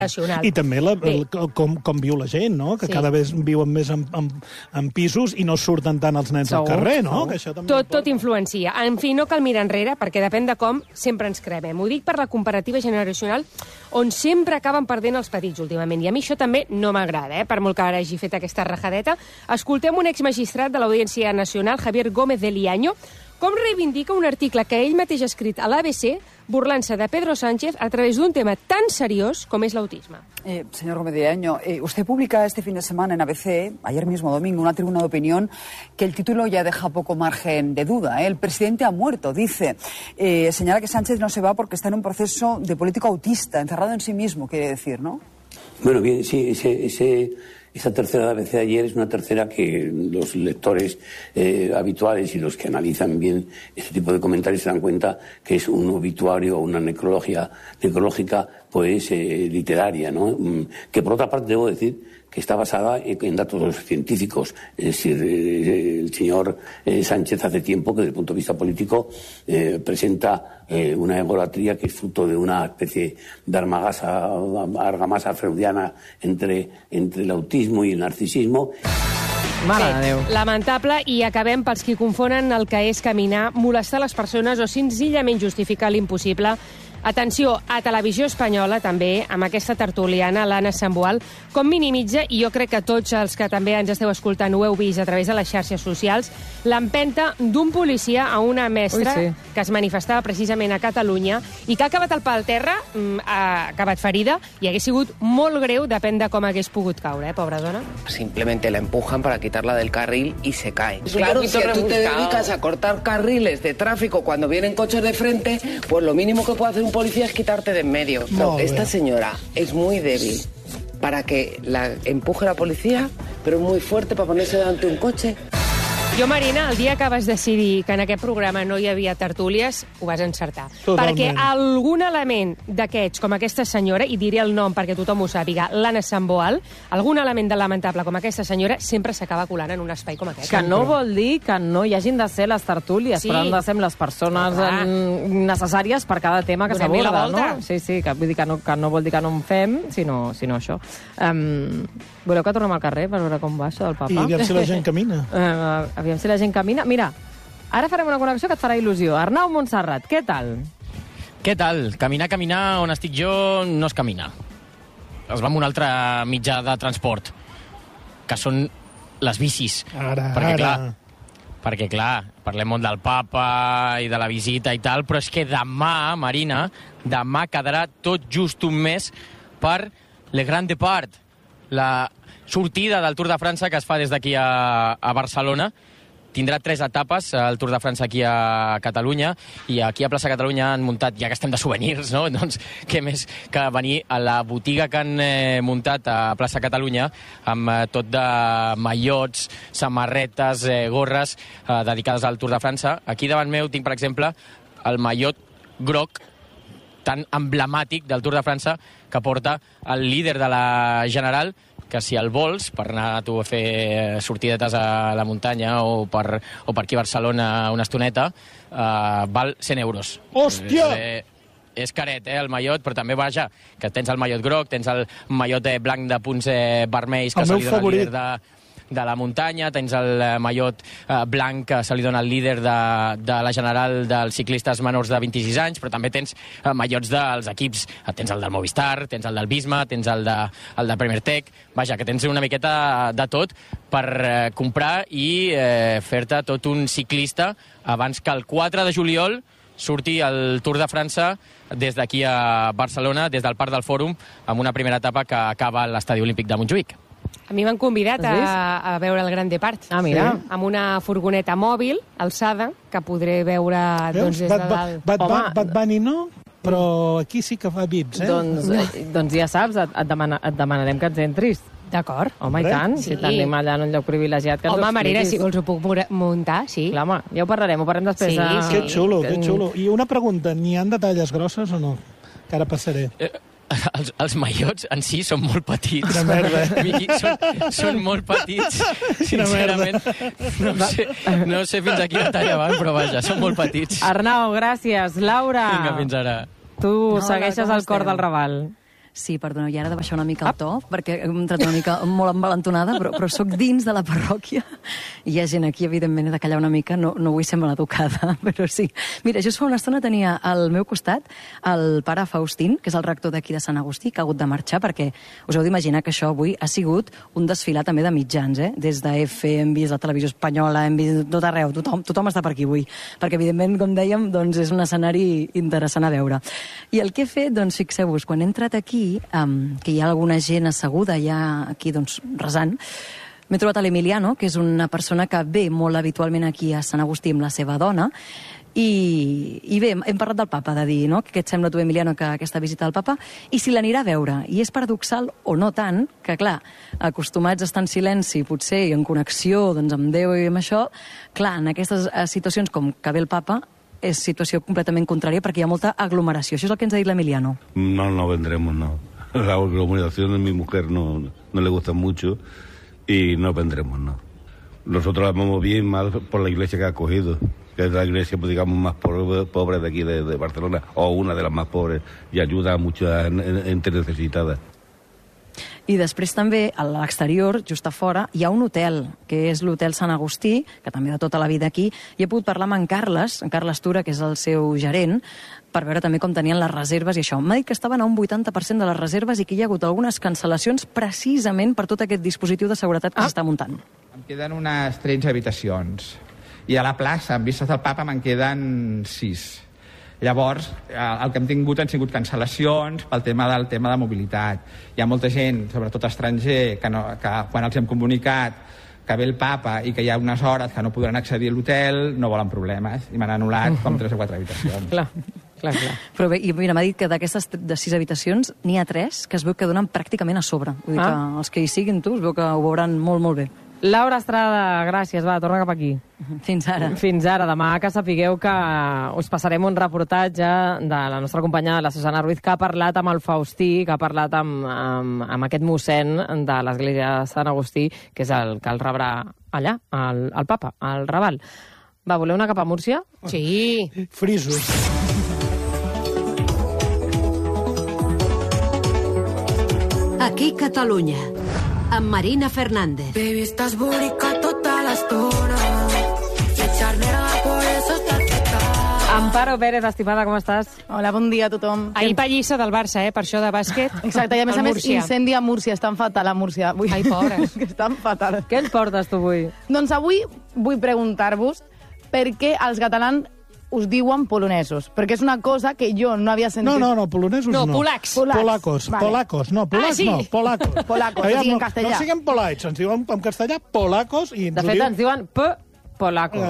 nacional. I també com viu la gent, no? Que cada vegada viuen més en pisos i no surten tant els nens al carrer, no? Que això també tot influencia. En fi, no cal mirar enrere, perquè depèn de com sempre ens cremem. Ho dic per la comparativa generacional, on sempre acaben perdent els petits últimament. I a mi això també no m'agrada, per molt que ara hagi fet aquesta rajadeta. Escoltem un exmagistrat de l'Audiència Nacional, Javier Gómez de Liaño, com reivindica un article que ell mateix ha escrit a l'ABC burlant-se de Pedro Sánchez a través d'un tema tan seriós com és l'autisme. Señor Gómez de Liaño, usted publica este fin de semana en ABC, ayer mismo domingo, una tribuna de opinión que el título ya deja poco margen de duda. El presidente ha muerto, dice. Señala que Sánchez no se va porque está en un proceso de político autista, encerrado en sí mismo, quiere decir, ¿no? Bueno, bien, sí, esa tercera de ABC de ayer es una tercera que los lectores habituales y los que analizan bien este tipo de comentarios se dan cuenta que es un obituario o una necrológica pues literaria, ¿no? Que por otra parte debo decir que está basada en datos científicos. Es decir, el señor Sánchez hace tiempo que desde el punto de vista político presenta una egolatría que es fruto de una especie de argamasa freudiana entre el autismo y el narcisismo. Mare de Déu. Lamentable, i acabem pels qui confonen el que és caminar, molestar les persones o senzillament justificar l'impossible. Atenció, a Televisió Espanyola, també, amb aquesta tertuliana, l'Anna Samboal, com minimitza, i jo crec que tots els que també ens esteu escoltant ho heu vist a través de les xarxes socials, l'empenta d'un policia a una mestra que es manifestava precisament a Catalunya i que ha acabat al pal terra, ha acabat ferida, i hagués sigut molt greu, depèn de com hagués pogut caure, pobra dona. Simplemente la empujan para quitarla del carril y se cae. Claro, si tú te dedicas a cortar carriles de tráfico cuando vienen coches de frente, pues lo mínimo que puede hacer un policía es quitarte de en medio. No, esta señora es muy débil para que la empuje la policía, pero es muy fuerte para ponerse delante de un coche. Jo, Marina, el dia que vas decidir que en aquest programa no hi havia tertúlies, ho vas encertar. Totalment. Perquè algun element d'aquests, com aquesta senyora, i diré el nom perquè tothom ho sàpiga, l'Anna Samboal, algun element de lamentable com aquesta senyora sempre s'acaba colant en un espai com aquest. Que no vol dir que no hi hagin de ser les tertúlies, però han de ser les persones necessàries per cada tema que s'aborda, no? Sí, que vull dir que no vol dir que no en fem, sinó això. Voleu que tornem al carrer per veure com va això del papa? I aviam si la gent camina. Aviam si la gent camina. Mira, ara farem una connexió que et farà il·lusió. Arnau Montserrat, què tal? Què tal? Caminar on estic jo no es camina. Es va amb un altre mitjà de transport, que són les bicis. Perquè, clar, parlem molt del papa i de la visita i tal, però és que demà, Marina, demà quedarà tot just un mes per Le Grand Depart, la sortida del Tour de França que es fa des d'aquí a Barcelona. Tindrà 3 etapes el Tour de França aquí a Catalunya, i aquí a Plaça Catalunya han muntat, ja que estem de souvenirs, no? Doncs què més que venir a la botiga que han muntat a Plaça Catalunya amb tot de maillots, samarretes, gorres dedicades al Tour de França. Aquí davant meu tinc, per exemple, el maillot groc tan emblemàtic del Tour de França que porta el líder de la General, que si el vols per anar tu a fer sortidetes a la muntanya o per aquí a Barcelona una estoneta, val 100 euros. Hòstia! És caret, el maillot, però també, vaja, que tens el maillot groc, tens el maillot blanc de punts vermells que se li dona al líder de la muntanya, tens el maillot blanc que se li dona al líder de la General dels ciclistes menors de 26 anys, però també tens maillots dels equips, tens el del Movistar, tens el del Visma, tens el de Premier Tech, vaja, que tens una miqueta de tot per comprar i fer-te tot un ciclista abans que el 4 de juliol surti el Tour de França des d'aquí a Barcelona, des del Parc del Fòrum, amb una primera etapa que acaba a l'Estadi Olímpic de Montjuïc. A mi m'han convidat a veure el Gran Depart. Ah, mira. Amb una furgoneta mòbil, alçada, que podré veure des de dalt. Bad Bunny no, però aquí sí que fa vips, Doncs ja saps, et demanarem que ens entris. D'acord. Home, i tant, si t'anem allà en un lloc privilegiat que ens ho expliquis. Home, Marina, si vols ho puc muntar, sí. Clar, home, ja ho parlarem després. Que xulo. I una pregunta, n'hi ha de talles grosses o no? Que ara passaré. Els maillots en si són molt petits. Quina merda. Miqui, són molt petits. Sincerament, no sé fins a quina talla van, però vaja, són molt petits. Arnau, gràcies. Laura. Vinga, fins ara. Tu segueixes al cor del Raval. Sí, perdoneu, ja ara de baixar una mica el to, perquè hem entrat una mica molt envalentonada, però sóc dins de la parròquia i hi ha gent aquí, evidentment, he de callar una mica, no vull ser maleducada, però sí. Mira, just fa una estona tenia al meu costat el pare Faustín, que és el rector d'aquí de Sant Agustí, que ha hagut de marxar, perquè us heu d'imaginar que això avui ha sigut un desfilar també de mitjans, des d'EFE, hem vist la televisió espanyola, hem vist tot arreu, tothom està per aquí avui, perquè evidentment, com dèiem, doncs és un escenari interessant a veure. I el que he fet, doncs fixeu-vos, quan he entrat aquí, que hi ha alguna gent asseguda ja aquí, doncs, resant, m'he trobat a l'Emiliano, que és una persona que ve molt habitualment aquí a Sant Agustí amb la seva dona, i bé, hem parlat del papa, de dir, no?, què et sembla tu, Emiliano, que aquesta visita del papa, i si l'anirà a veure. I és paradoxal, o no tant, que clar, acostumats a estar en silenci, potser, i en connexió, doncs, amb Déu i amb això, clar, en aquestes situacions com que ve el papa, és situació completament contrària perquè hi ha molta aglomeració. Això és el que ens ha dit l'Emiliano. No vendremos, no. La aglomeración a mi mujer no le gusta mucho y no vendremos, no. Nosotros la vamos bien mal por la iglesia que ha acogido, que es la iglesia, pues, digamos, más pobre de aquí de Barcelona, o una de las más pobres, y ayuda a mucha gente necesitada. I després també, a l'exterior, just a fora, hi ha un hotel, que és l'Hotel Sant Agustí, que també de tota la vida aquí, i he pogut parlar amb en Carles Tura, que és el seu gerent, per veure també com tenien les reserves i això. M'ha dit que estaven a un 80% de les reserves i que hi ha hagut algunes cancel·lacions precisament per tot aquest dispositiu de seguretat que s'està muntant. Em queden unes 13 habitacions. I a la plaça, amb vistes del papa, me'n queden 6. Llavors, el que hem tingut han sigut cancel·lacions pel tema de mobilitat. Hi ha molta gent, sobretot estranger, que quan els hem comunicat que ve el papa i que hi ha unes hores que no podran accedir a l'hotel, no volen problemes. I m'han anul·lat com 3 o 4 habitacions. Clar. Però bé, i mira, m'ha dit que d'aquestes de 6 habitacions n'hi ha 3 que es veu que donen pràcticament a sobre. Vull dir que els que hi siguin tu es veu que ho veuran molt, molt bé. Laura Estrada, gràcies. Va, torna cap aquí. Fins ara. Fins ara. Demà que sapigueu que us passarem un reportatge de la nostra companya, la Susana Ruiz, que ha parlat amb el Faustí, que ha parlat amb aquest mossèn de l'església de Sant Agustí, que és el que el rebrà allà, el papa, al Raval. Va, voleu anar cap a Múrcia? Sí. Frisos. Aquí Catalunya, amb Marina Fernández. Baby, estás búrica toda l'estona. Y echar merda por eso estás feta. Amparo Pérez, estimada, com estàs? Hola, bon dia a tothom. Ahir pallissa del Barça, per això de bàsquet. Exacte, i a més, incendi a Múrcia. Estan fatal a Múrcia. Ai, pobres. Estan fatal. Què ens portes tu avui? Doncs avui vull preguntar-vos per què els catalans us diuen polonesos, perquè és una cosa que jo no havia sentit. No, polonesos no. No, polacs. Polacos, vale. Polacos, no, polacos sí. no, polacos. Polacos, o sigui, en castellà. No siguem polaics, ens diuen en castellà polacos i de fet, ens diuen polaco.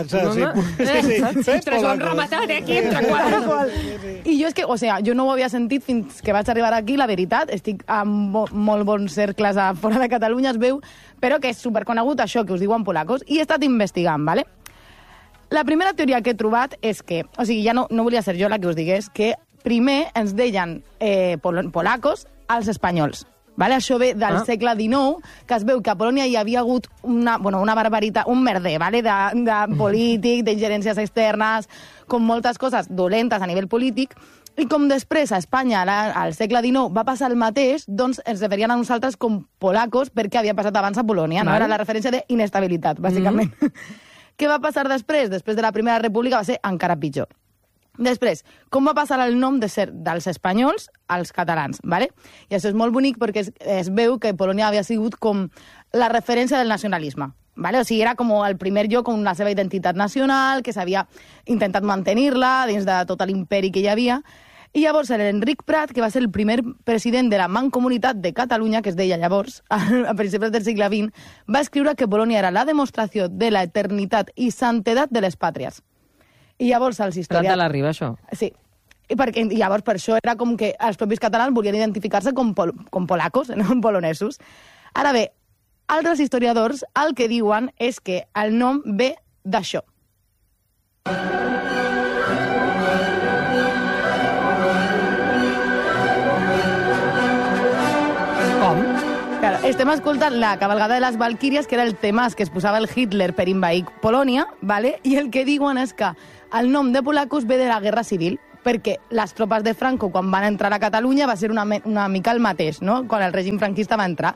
Sí. Tres vam rematar aquí entre quatre. I jo és que, jo no ho havia sentit fins que vaig arribar aquí, la veritat, estic a molt bons cercles a fora de Catalunya, es veu, però que és superconegut això que us diuen polacos, i he estat investigant, ¿vale? La primera teoria que he trobat és que, ja no volia ser jo la que us digués, que primer ens deien polacos als espanyols. Vale? Això ve del segle XIX, que es veu que a Polònia hi havia hagut una barbaritat, un merder, vale? de polític, d'ingerències externes, com moltes coses dolentes a nivell polític, i com després a Espanya, al segle XIX, va passar el mateix, doncs ens referien a nosaltres com polacos perquè havia passat abans a Polònia. No? Era la referència d'inestabilitat, bàsicament. Què va passar després? Després de la Primera República va ser encara pitjor. Després, com va passar el nom dels espanyols als catalans? ¿vale? I això és molt bonic perquè es veu que Polònia havia sigut com la referència del nacionalisme. ¿vale? O sigui, era com el primer lloc amb la seva identitat nacional, que s'havia intentat mantenir-la dins de tot l'imperi que hi havia. I llavors l'Enric Prat, que va ser el primer president de la Mancomunitat de Catalunya, que es deia llavors, a principis del segle XX, va escriure que Polònia era la demostració de la eternitat i santedat de les pàtries. I llavors els historiadors... Prat de la Riba, això? Sí. I llavors per això era com que els propis catalans volien identificar-se com polacos, no com polonesos. Ara bé, altres historiadors el que diuen és que el nom ve d'això. Estem escoltant la cavalgada de les Valquíries, que era el temàs que es posava el Hitler per invair Polònia, ¿vale? I el que diuen és que el nom de polacos ve de la Guerra Civil, perquè les tropes de Franco, quan van entrar a Catalunya, va ser una mica el mateix, no?, quan el règim franquista va entrar.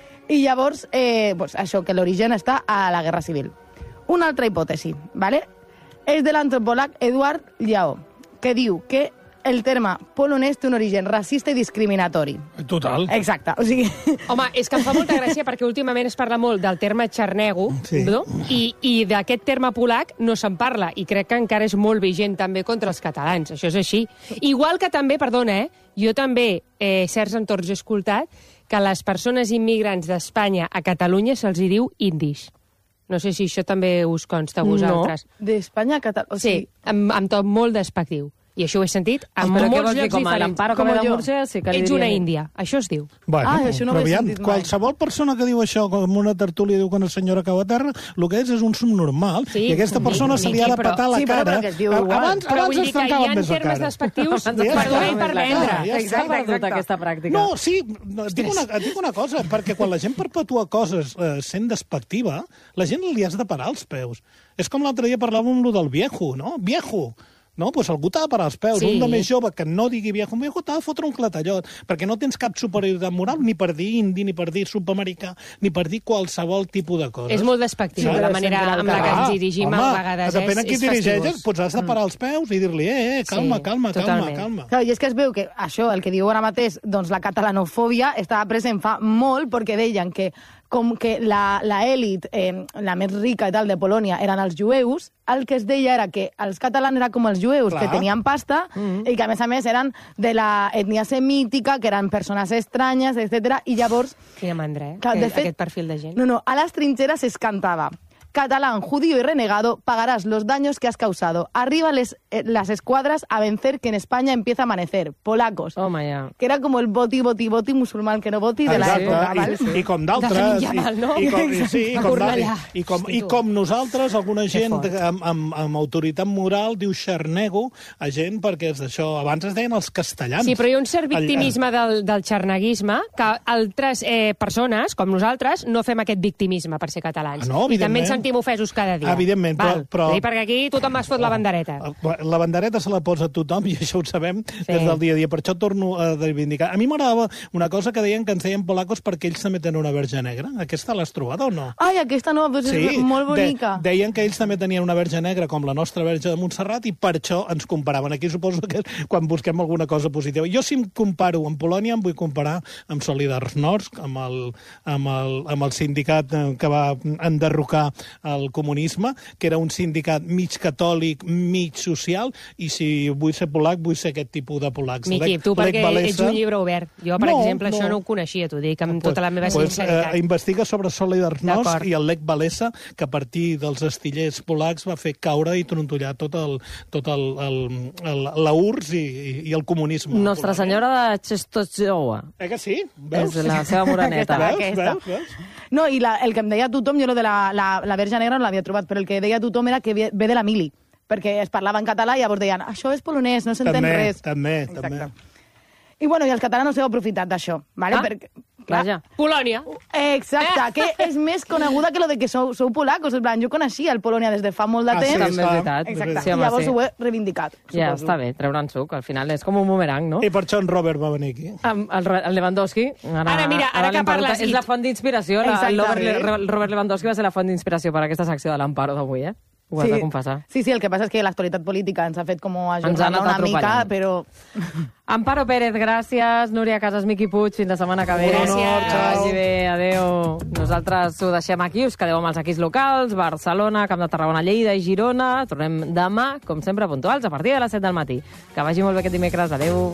I llavors, això, que l'origen està a la Guerra Civil. Una altra hipòtesi, ¿vale? És de l'antropòleg Eduard Lleó, que diu que el terme polonès té un origen racista i discriminatori. Total. Exacte. O sigui... Home, és que em fa molta gràcia perquè últimament es parla molt del terme xarnego, no? I d'aquest terme polac no se'n parla, i crec que encara és molt vigent també contra els catalans. Això és així. Igual que també, perdona, jo també, certs entorns he escoltat que les persones immigrants d'Espanya a Catalunya se'ls hi diu indis. No sé si això també us consta a vosaltres. No, d'Espanya a Catalunya... O sigui... Sí, amb tot molt despectiu. I això ho he sentit en molts llocs diferents. Com l'Amparo que ve de Múrcia, sí que li ets una índia, això es diu. Bueno, això no ho he sentit mai. Qualsevol persona que diu això, com una tertúlia diu que una senyora cau a terra, el que és un subnormal, i aquesta persona se li ha de petar la cara. Abans es tancaven més la cara. Però vull dir que hi ha termes despectius per donar i per vendre. S'ha perdut aquesta pràctica. No, sí, et dic una cosa, perquè quan la gent perpetua coses sent despectiva, la gent li has de parar els peus. És com l'altre dia parlàvem amb lo del viejo, no? Viejo. No, doncs algú t'ha de parar els peus. Sí. Un de més jove que no digui viejo t'ha de fotre un clatallot, perquè no tens cap superioritat moral ni per dir indi, ni per dir subamericà, ni per dir qualsevol tipus de cosa. És molt despectiu, la manera amb la que ens dirigim a vegades. Depèn a qui dirigeixes, doncs has de parar els peus i dir-li, calma. Clar, i és que es veu que això, el que diu ara mateix, doncs la catalanofòbia estava present fa molt, perquè deien que com que l'elit, la més rica i tal de Polònia, eren els jueus, el que es deia era que els catalans eren com els jueus, que tenien pasta, i que, a més, eren de l'ètnia semítica, que eren persones estranyes, etc. I llavors... Quina mandra, aquest perfil de gent. No, a les trincheras es cantava: catalán, judío y renegado, pagarás los daños que has causado. Arriba las escuadras a vencer, que en España empieza a amanecer. Polacos. Que era como el boti musulmán que no voti de l'època. I com d'altres. I com nosaltres, alguna gent amb autoritat moral diu xarnego a gent perquè és d'això. Abans es deien els castellans. Sí, però hi ha un cert victimisme del xarneguisme que altres persones, com nosaltres, no fem aquest victimisme per ser catalans. I també ens sentim ofesos cada dia. Evidentment, però... Perquè aquí tothom es fot la bandereta. La bandereta se la posa tothom, i això ho sabem des del dia a dia. Per això torno a reivindicar. A mi m'agradava una cosa que deien que ens deien polacos perquè ells també tenen una verge negra. Aquesta l'has trobada o no? Ai, aquesta no, però és molt bonica. Deien que ells també tenien una verge negra com la nostra verge de Montserrat, i per això ens comparaven. Aquí suposo que quan busquem alguna cosa positiva. Jo, si em comparo amb Polònia, em vull comparar amb Solidarnosc, amb el sindicat que va enderrocar el comunisme, que era un sindicat mig catòlic, mig social, i si vull ser polac, vull ser aquest tipus de polacs. Miqui, tu perquè ets un llibre obert. Jo, per exemple, això no ho coneixia, t'ho dic, amb tota la meva sinceritat. Investiga sobre Solidarnosc i el Lech Walesa, que a partir dels astillers polacs va fer caure i trontollar tot la URSS i el comunisme. Nostra Senyora de Czestochowa. Que sí? Veus? És la seva moreneta. Veus? No, i el que em deia tothom, jo lo de la verge negra no l'havia trobat, però el que deia tothom era que ve de la mili, perquè es parlava en català i llavors deien, això és polonès, no s'entén res. També. I els catalans heu aprofitat d'això, ¿vale? Perquè, Vaja. Polònia. Exacte, que és més coneguda que lo de que sou polacos. En plan, jo coneixia el Polònia des de fa molt de temps. Sí, també és veritat. Exacte. I llavors ho he reivindicat. Ja, està bé, treure'n suc. Al final és com un bumerang, no? I per això en Robert va venir aquí. El Lewandowski. Ara que parles... És la font d'inspiració. El Robert Lewandowski va ser la font d'inspiració per aquesta secció de l'Amparo d'avui, eh? Ho has de confessar. Sí, el que passa és que l'actualitat política ens ha fet com ajornar una mica, però... Amparo Pérez, gràcies. Núria Casas, Miqui Puig, fins la setmana que ve. Gràcies. Vagi bé, adéu. Nosaltres ho deixem aquí, us quedeu amb els equips locals, Barcelona, Camp de Tarragona, Lleida i Girona. Tornem demà, com sempre, puntuals, a partir de les 7 del matí. Que vagi molt bé aquest dimecres. Adéu.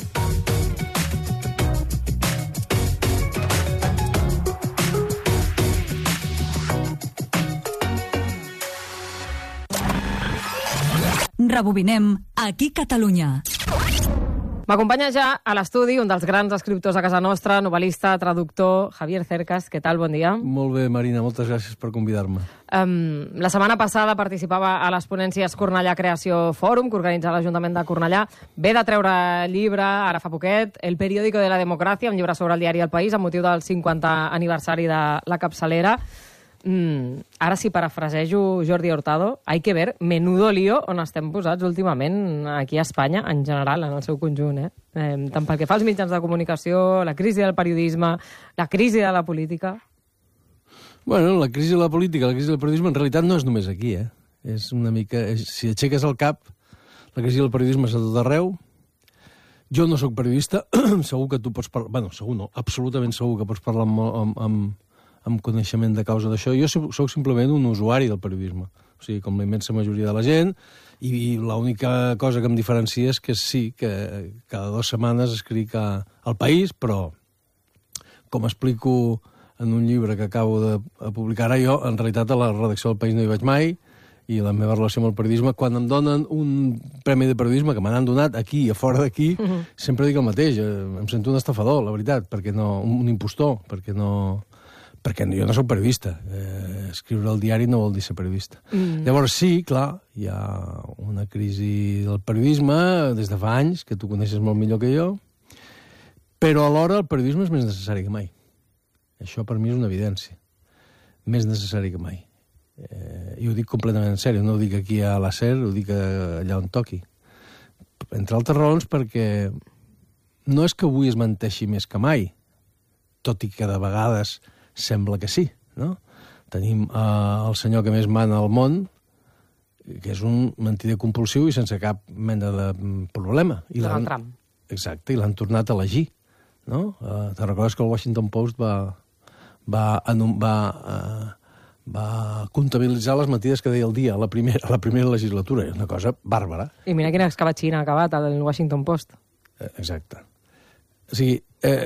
Rebobinem aquí Catalunya. M'acompanya ja a l'estudi un dels grans escriptors a casa nostra, novel·lista, traductor, Javier Cercas. Què tal? Bon dia. Molt bé, Marina. Moltes gràcies per convidar-me. La setmana passada participava a les ponències Cornellà Creació Fòrum, que organitza l'Ajuntament de Cornellà. Ve de treure llibre, ara fa poquet, El periódico de la democràcia, un llibre sobre el diari El País, amb motiu del 50 aniversari de la capçalera. Ara sí parafrasejo Jordi Hurtado, hay que ver menudo lío on estem posats últimament aquí a Espanya, en general, en el seu conjunt. Tant pel que fa als mitjans de comunicació, la crisi del periodisme, la crisi de la política... Bueno, la crisi de la política, la crisi del periodisme, en realitat no és només aquí, És una mica... Si aixeques el cap, la crisi del periodisme és a tot arreu. Jo no sóc periodista, segur que tu pots parlar... Bueno, segur no, absolutament segur que pots parlar amb coneixement de causa d'això. Jo sóc simplement un usuari del periodisme, o sigui, com la immensa majoria de la gent, i l'única cosa que em diferencia és que sí, que cada 2 setmanes escric al País, però, com explico en un llibre que acabo de publicar ara, jo, en realitat, a la redacció del País no hi vaig mai, i la meva relació amb el periodisme, quan em donen un premi de periodisme que me n'han donat aquí i a fora d'aquí, sempre dic el mateix, em sento un estafador, la veritat, perquè no, un impostor, perquè jo no soc periodista. Escriure al diari no vol dir ser periodista. Llavors, sí, clar, hi ha una crisi del periodisme des de fa anys, que tu coneixes molt millor que jo, però alhora el periodisme és més necessari que mai. Això per mi és una evidència. Més necessari que mai. I ho dic completament en sèrio, no ho dic aquí a la SER, ho dic allà on toqui. Entre altres raons perquè no és que avui es menteixi més que mai, tot i que de vegades sembla que sí, no? Tenim el senyor que més mana al món, que és un mentider compulsiu i sense cap mena de problema. Donald Trump. Exacte, i l'han tornat a elegir, no? Te'n recordes que el Washington Post va comptabilitzar les mentides que deia el dia a la primera legislatura. És una cosa bàrbara. I mira quina escabatxina ha acabat el Washington Post. Exacte. O sigui,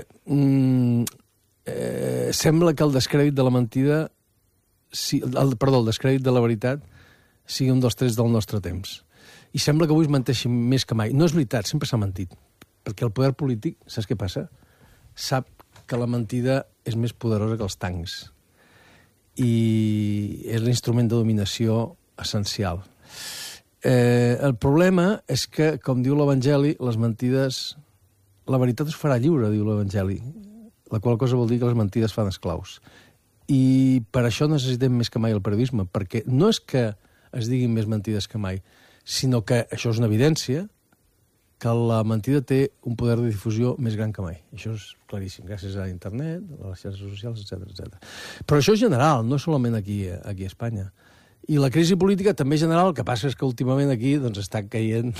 sembla que el descrèdit de la mentida, el descrèdit de la veritat sigui un dels trets del nostre temps. I sembla que avui es menteixi més que mai. No és veritat, sempre s'ha mentit. Perquè el poder polític, saps què passa? Sap que la mentida és més poderosa que els tancs. I és l'instrument de dominació essencial. El problema és que, com diu l'Evangeli, les mentides... La veritat us farà lliure, diu l'Evangeli. La qual cosa vol dir que les mentides fan esclaus. I per això necessitem més que mai el periodisme, perquè no és que es diguin més mentides que mai, sinó que això és una evidència, que la mentida té un poder de difusió més gran que mai. Això és claríssim, gràcies a internet, a les xarxes socials, etc. Però això és general, no solament aquí a Espanya. I la crisi política també és general, el que passa és que últimament aquí doncs, està caient...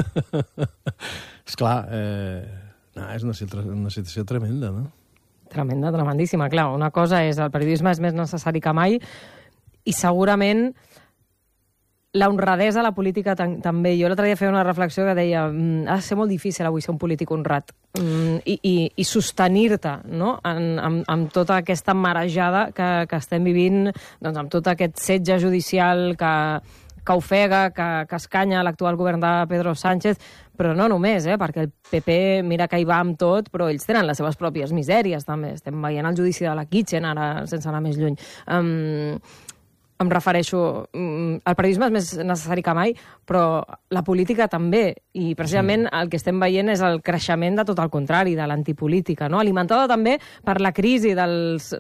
Esclar, és una situació tremenda, no? Tremenda, tremendíssima. Clar, una cosa és el periodisme és més necessari que mai i segurament la honradesa a la política també. Jo l'altre dia feia una reflexió que deia ha de ser molt difícil avui ser un polític honrat i sostenir-te, no? amb tota aquesta marejada que estem vivint, doncs, amb tot aquest setge judicial que ofega, que escanya l'actual govern de Pedro Sánchez, però no només, perquè el PP mira que hi va amb tot, però ells tenen les seves pròpies misèries, també. Estem veient el judici de la Kitchen, ara, sense anar més lluny. Em refereixo... El periodisme és més necessari que mai, però la política també. I precisament el que estem veient és el creixement de tot el contrari, de l'antipolítica, no? Alimentada també per la crisi dels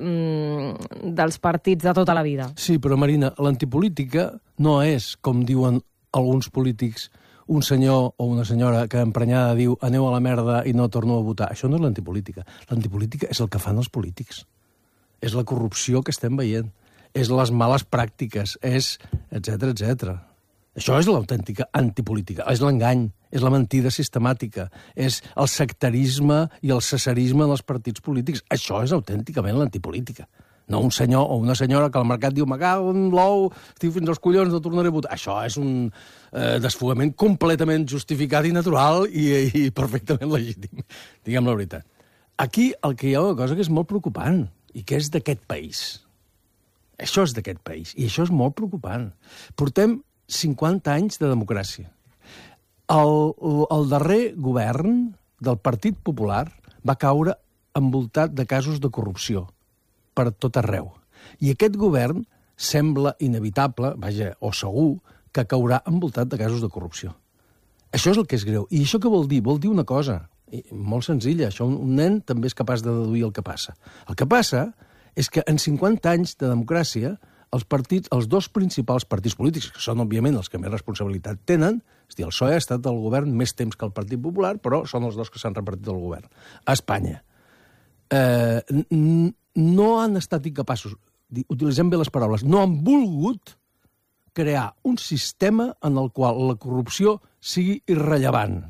partits de tota la vida. Sí, però Marina, l'antipolítica no és, com diuen alguns polítics, un senyor o una senyora que emprenyada diu aneu a la merda i no torno a votar. Això no és l'antipolítica. L'antipolítica és el que fan els polítics. És la corrupció que estem veient. És les males pràctiques, és etc. Això és l'autèntica antipolítica. És l'engany, és la mentida sistemàtica, és el sectarisme i el cesarisme dels partits polítics. Això és autènticament l'antipolítica. No un senyor o una senyora que al mercat diu me cago en l'ou, estic fins als collons, no tornaré a votar. Això és un desfogament completament justificat i natural i perfectament legítim. Diguem la veritat. Aquí el que hi ha una cosa que és molt preocupant i que és d'aquest país. Això és d'aquest país i això és molt preocupant. Portem 50 anys de democràcia. El darrer govern del Partit Popular va caure envoltat de casos de corrupció per tot arreu. I aquest govern sembla inevitable, o segur, que caurà envoltat de casos de corrupció. Això és el que és greu. I això què vol dir? Vol dir una cosa molt senzilla. Això un nen també és capaç de deduir el que passa. El que passa és que en 50 anys de democràcia els dos principals partits polítics, que són, òbviament, els que més responsabilitat tenen, és a dir, el PSOE ha estat al govern més temps que el Partit Popular, però són els dos que s'han repartit el govern. A Espanya. No han estat incapaços, utilitzem bé les paraules, no han volgut crear un sistema en el qual la corrupció sigui irrellevant.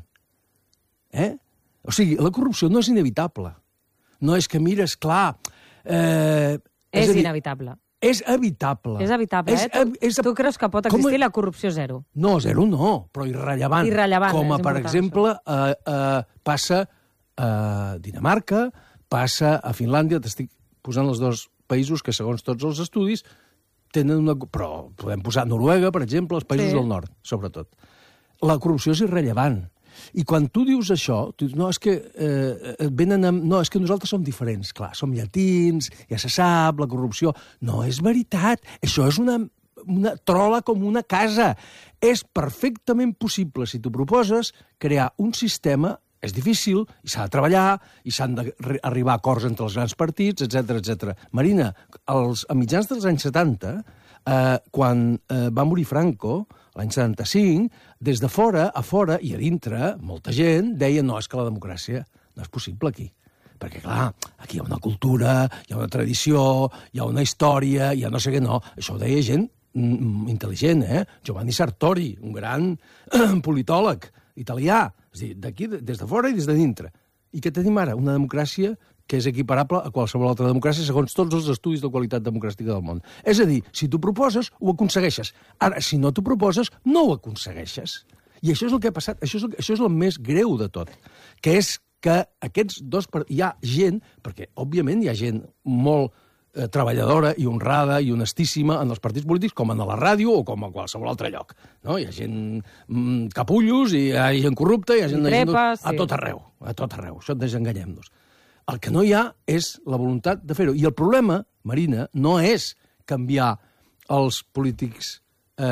O sigui, la corrupció no és inevitable. No és que, mira, esclar... És inevitable. És evitable. És evitable, Tu creus que pot existir la corrupció zero? No, zero no, però irrellevant. Irrellevant, com per exemple, passa a Dinamarca, passa a Finlàndia, t'estic posant els dos països que, segons tots els estudis, tenen una... Però podem posar Noruega, per exemple, els països del nord, sobretot. La corrupció és irrellevant. I quan tu dius això, tu dius, no, és que no, és que nosaltres som diferents. Clar, som llatins, ja se sap, la corrupció... No, és veritat. Això és una trola com una casa. És perfectament possible, si t'ho proposes, crear un sistema... És difícil, i s'ha de treballar, i s'han d'arribar a acords entre els grans partits, etc. Marina, a mitjans dels anys 70, quan va morir Franco, l'any 75, des de fora, a fora i a dintre, molta gent deia no, és que la democràcia no és possible aquí. Perquè, clar, aquí hi ha una cultura, hi ha una tradició, hi ha una història, hi ha no sé què, no. Això ho deia gent intel·ligent, Giovanni Sartori, un gran politòleg italià, és a dir, d'aquí, des de fora i des de dintre. I què tenim ara? Una democràcia que és equiparable a qualsevol altra democràcia segons tots els estudis de qualitat democràtica del món. És a dir, si t'ho proposes, ho aconsegueixes. Ara, si no t'ho proposes, no ho aconsegueixes. I això és el que ha passat, això és el més greu de tot, que és que aquests dos... Hi ha gent, perquè, òbviament, hi ha gent molt treballadora i honrada i honestíssima en els partits polítics, com en la ràdio o com a qualsevol altre lloc. No? Hi ha gent capullos, i hi ha gent corrupta, hi ha gent... A tot arreu, això desenganyem-nos. El que no hi ha és la voluntat de fer-ho. I el problema, Marina, no és canviar els polítics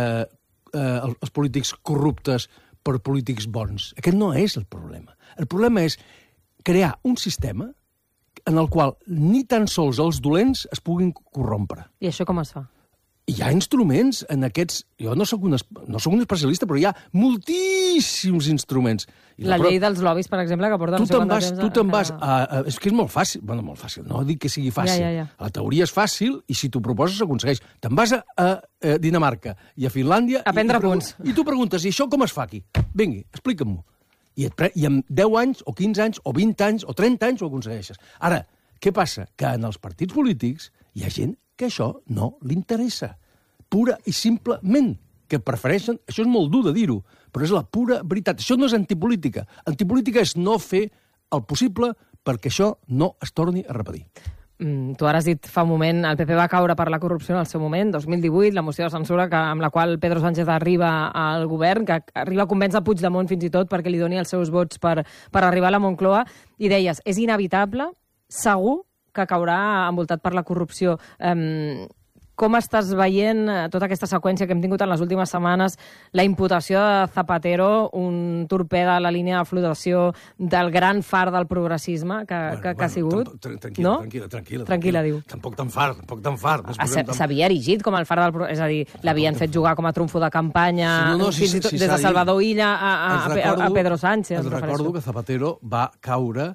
corruptes per polítics bons. Aquest no és el problema. El problema és crear un sistema en el qual ni tan sols els dolents es puguin corrompre. I això com es fa? Hi ha instruments en aquests... Jo no soc un especialista, però hi ha moltíssims instruments. La llei dels lobbies, per exemple, que porta no sé quant de temps... Tu te'n vas... És que és molt fàcil. Bueno, molt fàcil. No dic que sigui fàcil. La teoria és fàcil i si t'ho proposes s'aconsegueix. Te'n vas a Dinamarca i a Finlàndia... A prendre punts. I tu preguntes, i això com es fa aquí? Vingui, explica'm-ho. I en 10 anys, o 15 anys, o 20 anys, o 30 anys ho aconsegueixes. Ara, què passa? Que en els partits polítics hi ha gent que això no li interessa. Pura i simplement, que prefereixen... Això és molt dur de dir-ho, però és la pura veritat. Això no és antipolítica. Antipolítica és no fer el possible perquè això no es torni a repetir. Tu ara has dit fa un moment, el PP va caure per la corrupció en el seu moment, 2018, la moció de censura amb la qual Pedro Sánchez arriba al govern, que arriba a convèncer Puigdemont fins i tot perquè li doni els seus vots per arribar a la Moncloa, i deies, és inevitable, segur que caurà envoltat per la corrupció. Com estàs veient tota aquesta seqüència que hem tingut en les últimes setmanes, la imputació de Zapatero, un torpede a la línia de flotació del gran far del progressisme que ha sigut? Tranquil·la, diu. Tampoc tan far. S'havia erigit com el far del progressisme, és a dir, l'havien fet jugar com a trumfo de campanya, fins i tot des de Salvador Illa a Pedro Sánchez. Recordo que Zapatero va caure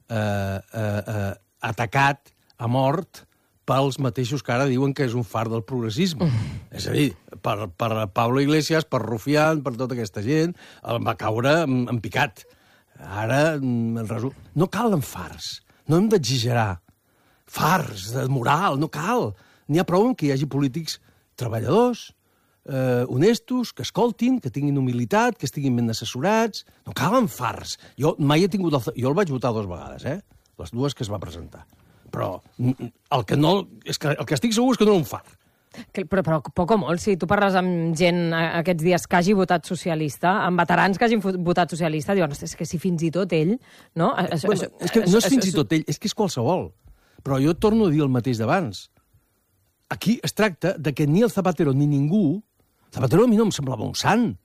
atacat a mort pels mateixos que ara diuen que és un far del progressisme. És a dir, per Pablo Iglesias, per Rufián, per tota aquesta gent, va caure en picat. Ara, no calen fars. No hem d'exagerar. Fars de moral, no cal. N'hi ha prou que hi hagi polítics treballadors, honestos, que escoltin, que tinguin humilitat, que estiguin ben assessorats. No calen fars. Jo mai he tingut... Jo el vaig votar 2 vegades, les 2 que es va presentar. Però el que estic segur és que no era un far. Però poc o molt, si tu parles amb gent aquests dies que hagi votat socialista, amb veterans que hagin votat socialista, diuen, és que si fins i tot ell... No, és que no és fins i tot ell, és que és qualsevol. Però jo torno a dir el mateix d'abans. Aquí es tracta de que ni el Zapatero ni ningú... Zapatero a mi no em semblava un sant.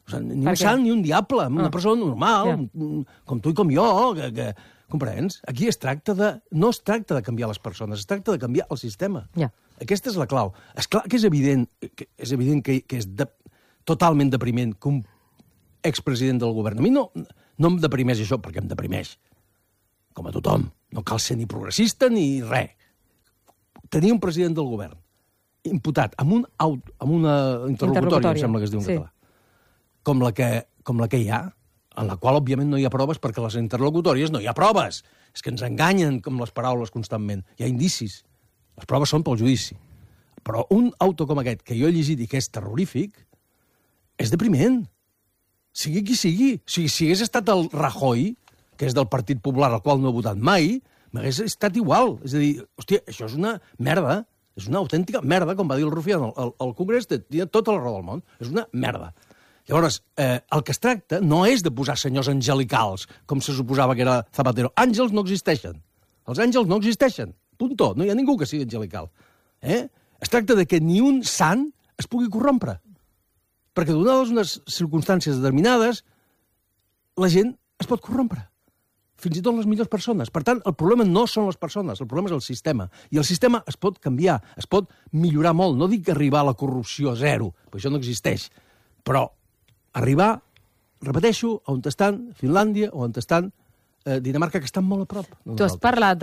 Ni un sant ni un diable, una persona normal, com tu i com jo, que comprens? Aquí no es tracta de canviar les persones, es tracta de canviar el sistema. Aquesta és la clau. És clar que és evident que és totalment depriment que un expresident del govern... A mi no em deprimeix això, perquè em deprimeix. Com a tothom. No cal ser ni progressista ni res. Tenir un president del govern imputat amb una interlocutòria, em sembla que es diu en català, com la que hi ha, en la qual, òbviament, no hi ha proves, perquè a les interlocutòries no hi ha proves. És que ens enganyen amb les paraules constantment. Hi ha indicis. Les proves són pel judici. Però un auto com aquest, que jo he llegit i que és terrorífic, és depriment. Sigui qui sigui. Si hagués estat el Rajoy, que és del Partit Popular, al qual no he votat mai, m'hagués estat igual. És a dir, hòstia, això és una merda. És una autèntica merda, com va dir el Rufián al Congrés, tenia tota la raó del món. És una merda. Llavors, el que es tracta no és de posar senyors angelicals, com se suposava que era Zapatero. Àngels no existeixen. Els àngels no existeixen. Punto. No hi ha ningú que sigui angelical. Es tracta de que ni un sant es pugui corrompre. Perquè donades unes circumstàncies determinades, la gent es pot corrompre. Fins i tot les millors persones. Per tant, el problema no són les persones, el problema és el sistema. I el sistema es pot canviar, es pot millorar molt. No dic arribar a la corrupció a zero, perquè això no existeix. Però arribar, repeteixo, on estan Finlàndia o on estan Dinamarca, que estan molt a prop. Tu que has parlat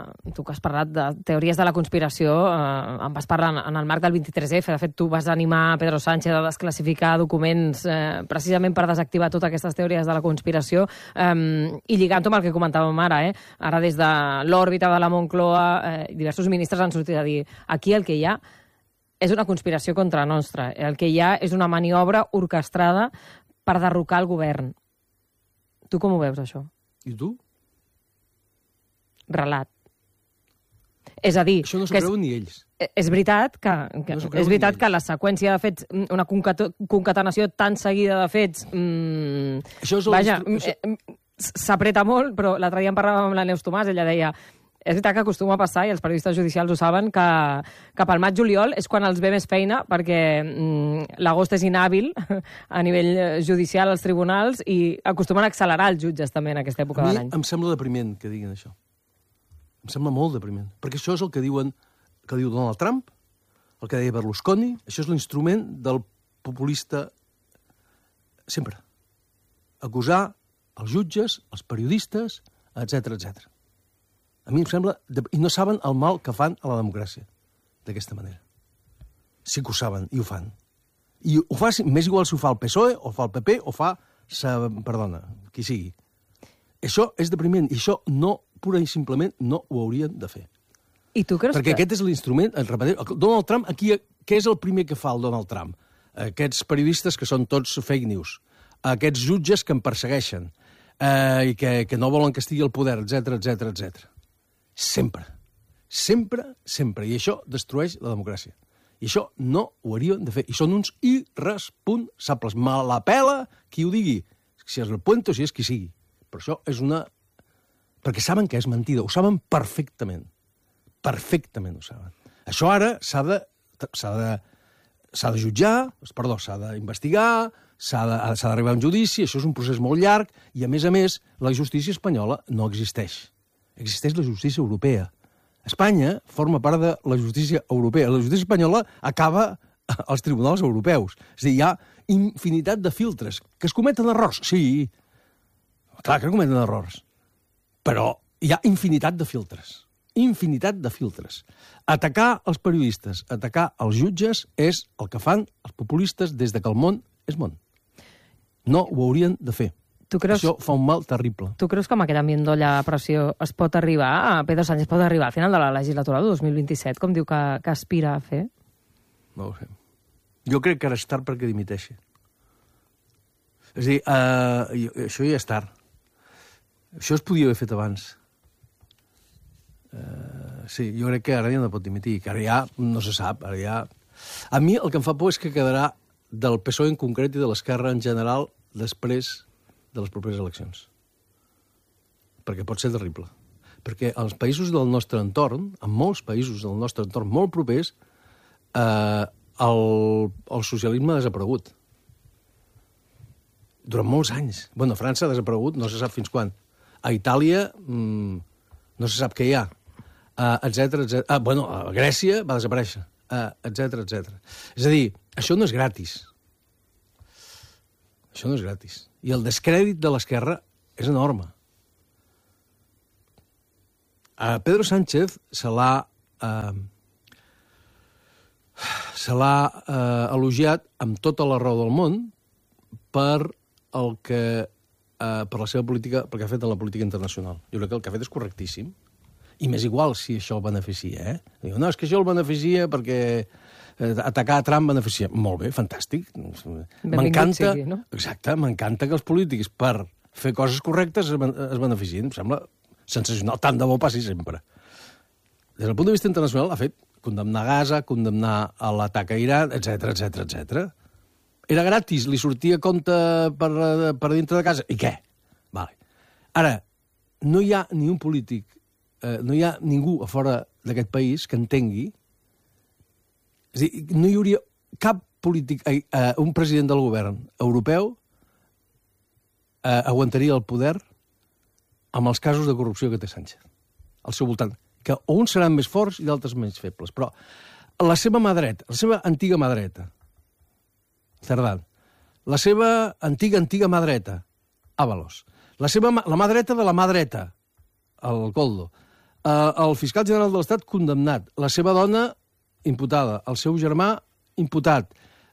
de teories de la conspiració, em vas parlar en el marc del 23F. De fet, tu vas animar Pedro Sánchez a desclassificar documents precisament per desactivar totes aquestes teories de la conspiració, i lligant-ho amb el que comentàvem ara. Ara, des de l'òrbita de la Moncloa, diversos ministres han sortit a dir aquí el que hi ha és una conspiració contra nostra. El que hi ha és una maniobra orquestrada per derrocar el govern. Tu com ho veus, això? I tu? Relat. És a dir... Això no s'ho creuen ni ells. És veritat que la seqüència de fets, una concatenació tan seguida de fets... Vaja, s'apreta molt, però l'altre dia en parlàvem amb la Neus Tomàs, ella deia... És veritat que acostuma a passar, i els periodistes judicials ho saben, que cap al maig-juliol és quan els ve més feina, perquè l'agost és inhàbil a nivell judicial als tribunals i acostumen a accelerar els jutges també en aquesta època de l'any. A mi em sembla depriment que diguin això. Em sembla molt depriment. Perquè això és el que diu Donald Trump, el que deia Berlusconi, això és l'instrument del populista sempre. Acusar els jutges, els periodistes, etc etc. A mi em sembla... I no saben el mal que fan a la democràcia, d'aquesta manera. Sí que ho saben, i ho fan. I ho fa, m'és igual si ho fa el PSOE, o fa el PP, o fa... Perdona, qui sigui. Això és depriment, i això no, pura i simplement, no ho haurien de fer. I tu creus Perquè aquest és l'instrument... Donald Trump, aquí, què és el primer que fa el Donald Trump? Aquests periodistes que són tots fake news. Aquests jutges que em persegueixen. I que no volen que estigui al poder, etc etc etc. Sempre. Sempre, sempre. I això destrueix la democràcia. I això no ho haurien de fer. I són uns irresponsables. Me la pela qui ho digui. Si és el Puente o si és qui sigui. Però això és una... Perquè saben que és mentida. Ho saben perfectament. Perfectament ho saben. Això ara s'ha de jutjar, perdó, s'ha d'investigar, s'ha d'arribar a un judici, això és un procés molt llarg, i a més, la justícia espanyola no existeix. Existeix la justícia europea. Espanya forma part de la justícia europea. La justícia espanyola acaba als tribunals europeus. És a dir, hi ha infinitat de filtres. Que es cometen errors? Sí. Clar que cometen errors. Però hi ha infinitat de filtres. Infinitat de filtres. Atacar els periodistes, atacar els jutges, és el que fan els populistes des de que el món és món. No ho haurien de fer. Això fa un mal terrible. Tu creus que amb aquest ambient d'olla a pressió es pot arribar, Pedro Sánchez pot arribar al final de la legislatura de 2027, com diu que aspira a fer? No ho sé. Jo crec que ara és tard perquè dimiteixi. És a dir, això ja és tard. Això es podia haver fet abans. Sí, jo crec que ara ja no pot dimitir, que ara ja no se sap. Ara ja... A mi el que em fa por és que quedarà del PSOE en concret i de l'Esquerra en general després de les properes eleccions. Perquè pot ser terrible. Perquè als països del nostre entorn, en molts països del nostre entorn molt propers, el socialisme ha desaparegut. durant molts anys. Bueno, a França ha desaparegut, no se sap fins quan. A Itàlia no se sap què hi ha, etcètera, etcètera. Bueno, a Grècia va desaparèixer, etcètera, etcètera. És a dir, això no és gratis. Això no és gratis. I el descrèdit de l'esquerra és enorme. A Pedro Sánchez se l'ha elogiat amb tota la raó del món per la seva política, pel que ha fet en la política internacional. Jo crec que el que ha fet és correctíssim. I m'és igual si això el beneficia, Diu, no, és que això el beneficia perquè atacar a Trump beneficia. Molt bé, fantàstic. M'encanta, sigui, no? Exacte, m'encanta que els polítics per fer coses correctes es beneficien. Em sembla sensacional. Tant de bo passi sempre. Des del punt de vista internacional ha fet condemnar Gaza, condemnar l'atac a Iran, etcètera, etcètera, etcètera. Era gratis, li sortia compte per dintre de casa. I què? Vale. Ara, no hi ha ni un polític, no hi ha ningú a fora d'aquest país que entengui. És a dir, no hi hauria cap polític, un president del govern europeu aguantaria el poder amb els casos de corrupció que té Sánchez al seu voltant, que uns seran més forts i d'altres menys febles. Però la seva mà dreta, la seva antiga mà dreta, Cerdán, la seva antiga mà dreta, Ábalos, la mà dreta de la mà dreta, el Coldo, el fiscal general de l'Estat condemnat, la seva dona imputada, el seu germà imputat,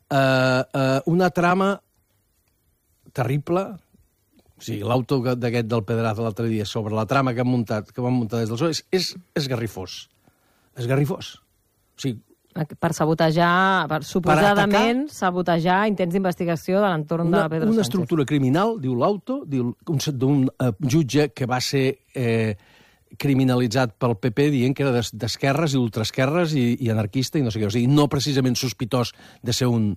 una trama terrible, o sigui, l'auto d'aquest del Pedraza l'altre dia sobre la trama que van muntar des del PSOE és esgarrifós. Esgarrifós. O sigui, per sabotejar, suposadament, sabotejar intents d'investigació de l'entorn de Pedro Sánchez. Una estructura criminal, diu l'auto, d'un jutge que va ser criminalitzat pel PP dient que era d'esquerres i ultraesquerres i anarquista i no sé què. O sigui, no precisament sospitós de ser un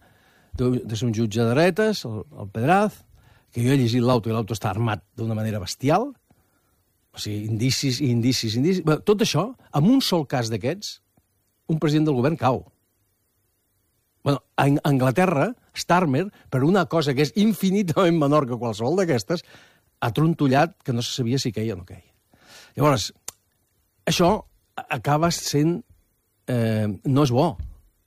jutge de dretes, el Pedraz, que jo he llegit l'auto i l'auto està armat d'una manera bestial. O sigui, indicis. Bé, tot això, amb un sol cas d'aquests, un president del govern cau. Bueno, a Anglaterra, Starmer, per una cosa que és infinitament menor que qualsevol d'aquestes, ha trontollat que no se sabia si queia o no queia. Llavors, això acaba sent... no és bo.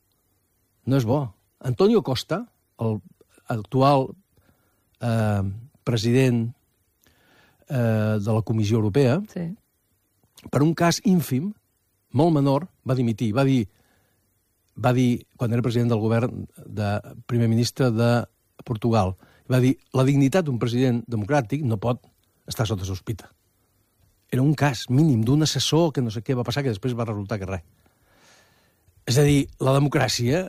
No és bo. Antonio Costa, el actual president de la Comissió Europea, sí, per un cas ínfim, molt menor, va dimitir. Va dir, quan era president del govern, primer ministre de Portugal, va dir, la dignitat d'un president democràtic no pot estar sota sospita. Era un cas mínim d'un assessor que no sé què va passar, que després va resultar que res. És a dir, la democràcia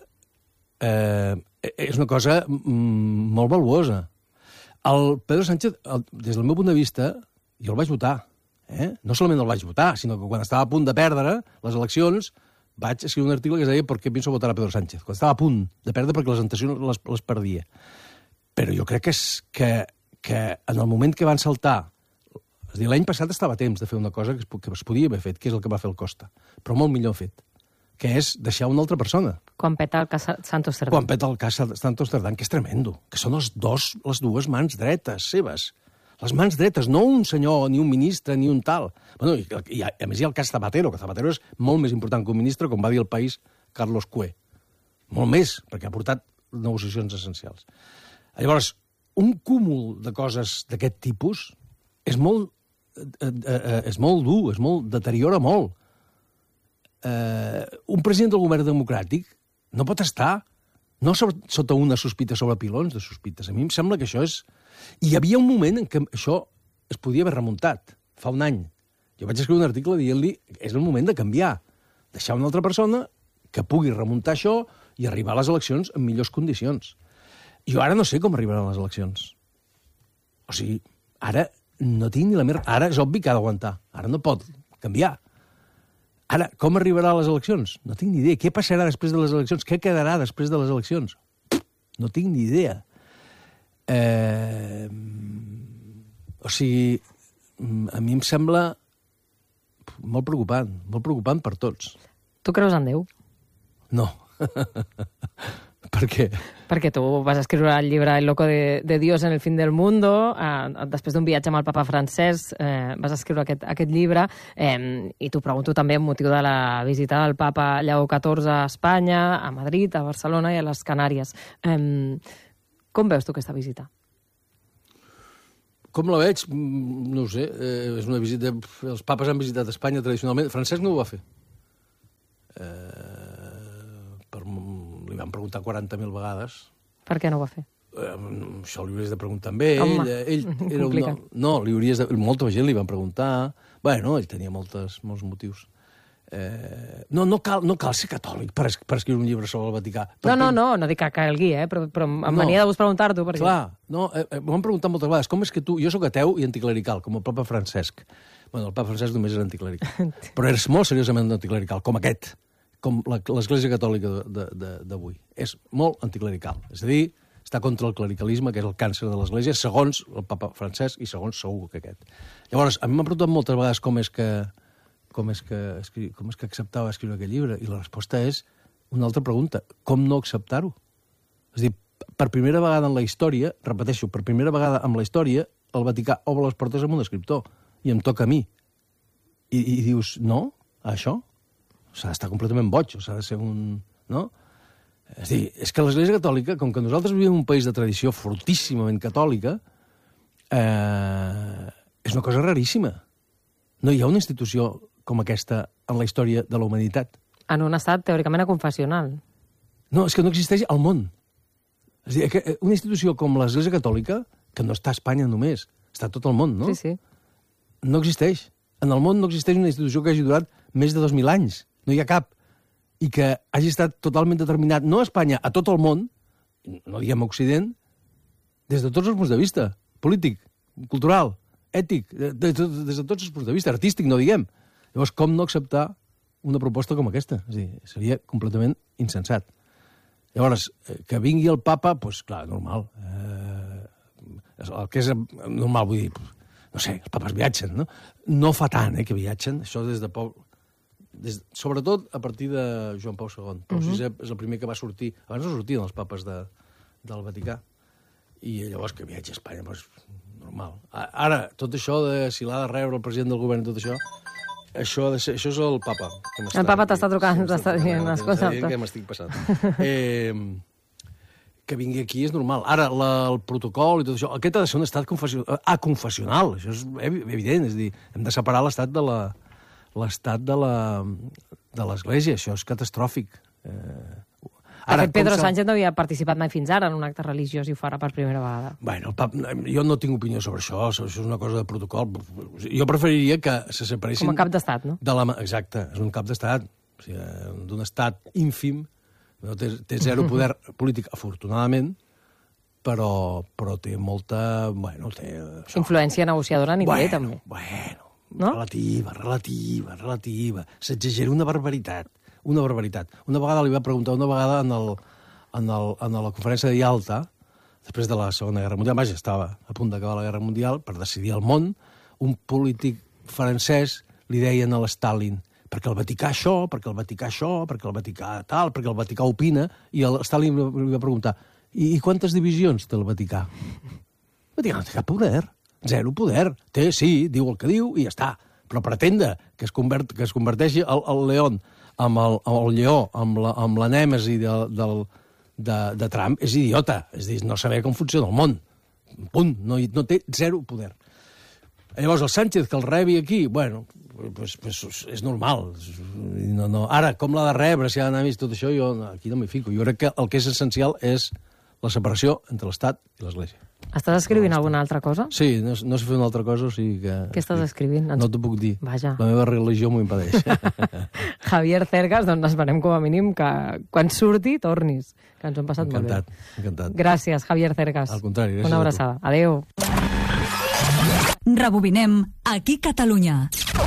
és una cosa molt valuosa. El Pedro Sánchez, des del meu punt de vista, jo el vaig votar. No solament el vaig votar, sinó que quan estava a punt de perdre les eleccions vaig escriure un article que es deia «Por qué pienso votar a Pedro Sánchez?». Quan estava a punt de perdre perquè les tentacions les perdia. Però jo crec que en el moment que van saltar... És a dir, l'any passat estava a temps de fer una cosa que es podia haver fet, que és el que va fer el Costa, però molt millor fet, que és deixar una altra persona. Quan peta el cas Santos Cerdán. Quan peta el cas Santos Cerdán, que és tremendo, que són les dues mans dretes seves. Les mans dretes, no un senyor, ni un ministre, ni un tal. Bueno, i a més hi ha el cas Zapatero, que Zapatero és molt més important que un ministre, com va dir el País Carlos Cue. Molt més, perquè ha portat negociacions essencials. Llavors, un cúmul de coses d'aquest tipus és molt dur, deteriora molt. Un president del govern democràtic no pot estar no sota una sospita sobre pilons de sospites. A mi em sembla que això és... I hi havia un moment en què això es podia haver remuntat, fa un any. Jo vaig escriure un article dient-li que és el moment de canviar, deixar una altra persona que pugui remuntar això i arribar a les eleccions en millors condicions. Jo ara no sé com arribaran les eleccions. O sigui, ara no tinc ni la mer... Ara és obvi que ha d'aguantar. Ara no pot canviar. Ara, com arribarà a les eleccions? No tinc ni idea. Què passarà després de les eleccions? Què quedarà després de les eleccions? No tinc ni idea. O sigui, a mi em sembla molt preocupant per tots. Tu creus en Déu? No. Per què? Perquè tu vas escriure el llibre El loco de Dios en el fin del mundo, després d'un viatge amb el papa Francesc vas escriure aquest llibre, i t'ho pregunto també amb motiu de la visita del papa Lleó XIV a Espanya, a Madrid, a Barcelona i a les Canàries. Com veus tu aquesta visita? Com la veig? No ho sé. És una visita... Els papes han visitat Espanya tradicionalment. Francesc no ho va fer. Li van preguntar 40.000 vegades. Per què no ho va fer? Això li hauries de preguntar amb ell. Ell era no, li hauries de... Molta gent li van preguntar. Bueno, ell tenia molts motius. No cal ser catòlic per escriure un llibre sobre el Vaticà. No dic que calgui, però em venia de gust preguntar-t'ho. Clar, m'ho han preguntat moltes vegades. Com és que tu... Jo sóc ateu i anticlerical, com el papa Francesc. Bueno, el papa Francesc només era anticlerical. Però eres molt seriosament anticlerical, com aquest, com l'Església Catòlica d'avui. És molt anticlerical. És a dir, està contra el clericalisme, que és el càncer de l'Església, segons el papa Francesc i segons segur que aquest. Llavors, a mi m'han preguntat moltes vegades com és que acceptava escriure aquest llibre, i la resposta és una altra pregunta: com no acceptar-ho? És a dir, per primera vegada en la història, repeteixo, per primera vegada en la història, el Vaticà obre les portes amb un escriptor, i em toca a mi. I dius, no, a això? S'ha d'estar completament boig, o s'ha de ser un... No? És a dir, és que l'Església Catòlica, com que nosaltres vivim en un país de tradició fortíssimament catòlica, és una cosa raríssima. No hi ha una institució com aquesta en la història de la humanitat. En un estat teòricament aconfessional. No, és que no existeix al món. És a dir, una institució com l'Església Catòlica, que no està a Espanya només, està a tot el món, no? Sí. No existeix. En el món no existeix una institució que hagi durat més de 2.000 anys. No hi ha cap. I que hagi estat totalment determinat, no a Espanya, a tot el món, no diguem Occident, des de tots els punts de vista. Polític, cultural, ètic, des de tots els punts de vista, artístic, no diguem. Llavors, com no acceptar una proposta com aquesta? És a dir, seria completament insensat. Llavors, que vingui el papa, doncs, clar, normal. El que és normal, vull dir, no sé, els papes viatgen, no? No fa tant, que viatgen, això des de poc... Sobretot a partir de Joan Pau II. Pau VI és el primer que va sortir. Abans no sortien els papes del Vaticà. I llavors que viatja a Espanya, doncs, normal. Ara, tot això de si l'ha de rebre el president del govern, tot això, això és el papa. El papa t'està trucant, t'està dient, escolta. Que m'estic passant. Que vingui aquí és normal. Ara, el protocol i tot això, aquest ha de ser un estat confessional. Això és evident. És a dir, hem de separar l'estat de l'Església. Això és catastròfic. Ara, Pedro Sánchez no havia participat mai fins ara en un acte religiós i ho farà per primera vegada. Bueno, jo no tinc opinió sobre això és una cosa de protocol. Jo preferiria que se separessin... Com a cap d'estat, no? Exacte, és un cap d'estat. O sigui, d'un estat ínfim, té zero poder polític, afortunadament, però té molta... Bueno, té... Influència negociadora a nivell, també. No? Relativa. S'exagera una barbaritat. Una vegada li va preguntar, en la conferència de Yalta, després de la Segona Guerra Mundial, vaja, estava a punt d'acabar la Guerra Mundial, per decidir el món, un polític francès li deien a l'Stalin, perquè el Vaticà això, perquè el Vaticà tal, perquè el Vaticà opina, i l'Stalin li va preguntar, i quantes divisions té el Vaticà? El Vaticà no té cap poder. Zero poder. Sí, diu el que diu i ja està. Però pretendre que es converteixi el León amb el lleó, amb la nèmesi de Trump, és idiota. És a dir, no saber com funciona el món. Punt. No té zero poder. Llavors, el Sánchez, que el rebi aquí, bueno, pues és normal. Ara, com l'ha de rebre, si ha d'anar a tot això, jo aquí no m'hi fico. Jo crec que el que és essencial és la separació entre l'Estat i l'Església. Estàs escrivint alguna altra cosa? Sí, no sé fer una altra cosa, o sigui que... Què estàs escrivint? No t'ho puc dir. Vaja. La meva religió m'ho impedeix. Javier Cercas, doncs esperem com a mínim que quan surti tornis, que ens ho hem passat molt bé. Encantat. Gràcies, Javier Cercas. Al contrari, gràcies. Una abraçada. Adéu. Rebobinem aquí Catalunya.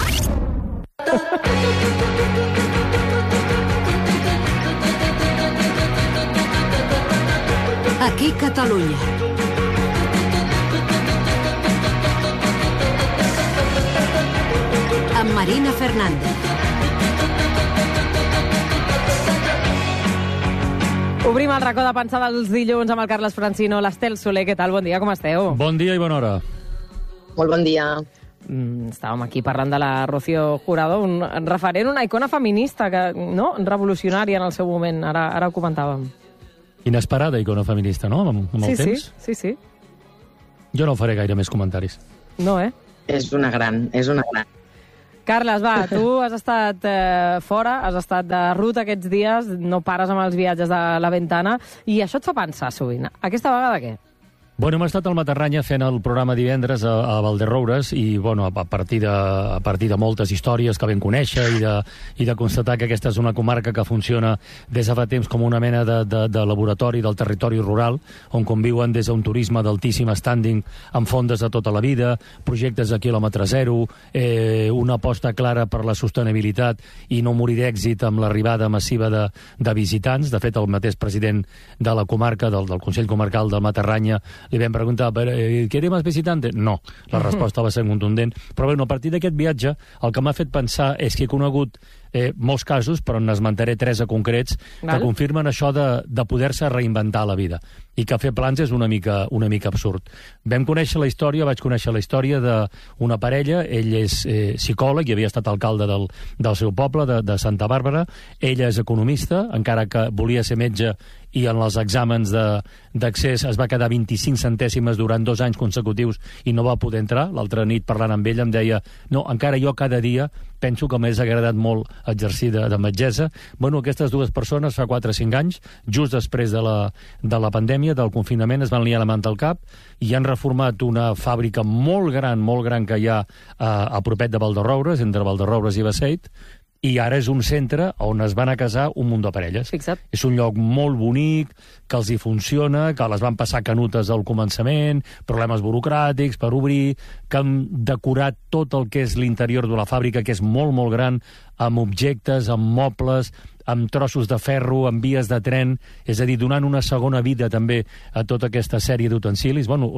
Aquí Catalunya. Amb Marina Fernández. Obrim el racó de pensar dels dilluns amb el Carles Francino, l'Estel Soler. Què tal? Bon dia, com esteu? Bon dia i bona hora. Molt bon dia. Estàvem aquí parlant de la Rocío Jurado, un referent, una icona feminista, no? Revolucionària en el seu moment, ara ho comentàvem. Inesperada icona feminista, no? Amb el temps? Sí. Jo no faré gaire més comentaris. No, És una gran. Carles, va, tu has estat fora, has estat de ruta aquests dies, no pares amb els viatges de la Ventana, i això et fa pensar sovint. Aquesta vegada què? Bueno, hem estat al Matarranya fent el programa divendres a Valderoures i, bueno, a partir de moltes històries que vam conèixer i de constatar que aquesta és una comarca que funciona des de fa temps com una mena de laboratori del territori rural, on conviuen des d'un turisme d'altíssim standing amb fondes de tota la vida, projectes a quilòmetre zero, una aposta clara per la sostenibilitat i no morir d'èxit amb l'arribada massiva de visitants. De fet, el mateix president de la comarca, del Consell Comarcal del Matarranya, li vam preguntar, ¿queremos visitantes? No, la resposta va ser contundent. Però bueno, a partir d'aquest viatge, el que m'ha fet pensar és que he conegut molts casos, però n'esmentaré 3 concrets, que confirmen això de poder-se reinventar la vida i que fer plans és una mica absurd. Vaig conèixer la història d'una parella. Ell és psicòleg i havia estat alcalde del seu poble, de Santa Bàrbara. Ella és economista, encara que volia ser metge, i en els exàmens d'accés es va quedar 25 centèsimes durant 2 anys consecutius i no va poder entrar. L'altra nit, parlant amb ella, em deia, no, encara jo cada dia penso que m'hagués agradat molt exercir de metgessa. Bueno, aquestes 2 persones fa 4 o 5 anys, just després de la pandèmia, del confinament, es van liar la manta al cap i han reformat una fàbrica molt gran que hi ha a propet de Valderoures, entre Valderoures i Basseit, i ara és un centre on es van a casar un munt de parelles. Fixa't. És un lloc molt bonic, que els hi funciona, que les van passar canutes al començament, problemes burocràtics per obrir, que han decorat tot el que és l'interior de la fàbrica, que és molt, molt gran, amb objectes, amb mobles, amb trossos de ferro, amb vies de tren, és a dir, donant una segona vida també a tota aquesta sèrie d'utensilis. Bueno,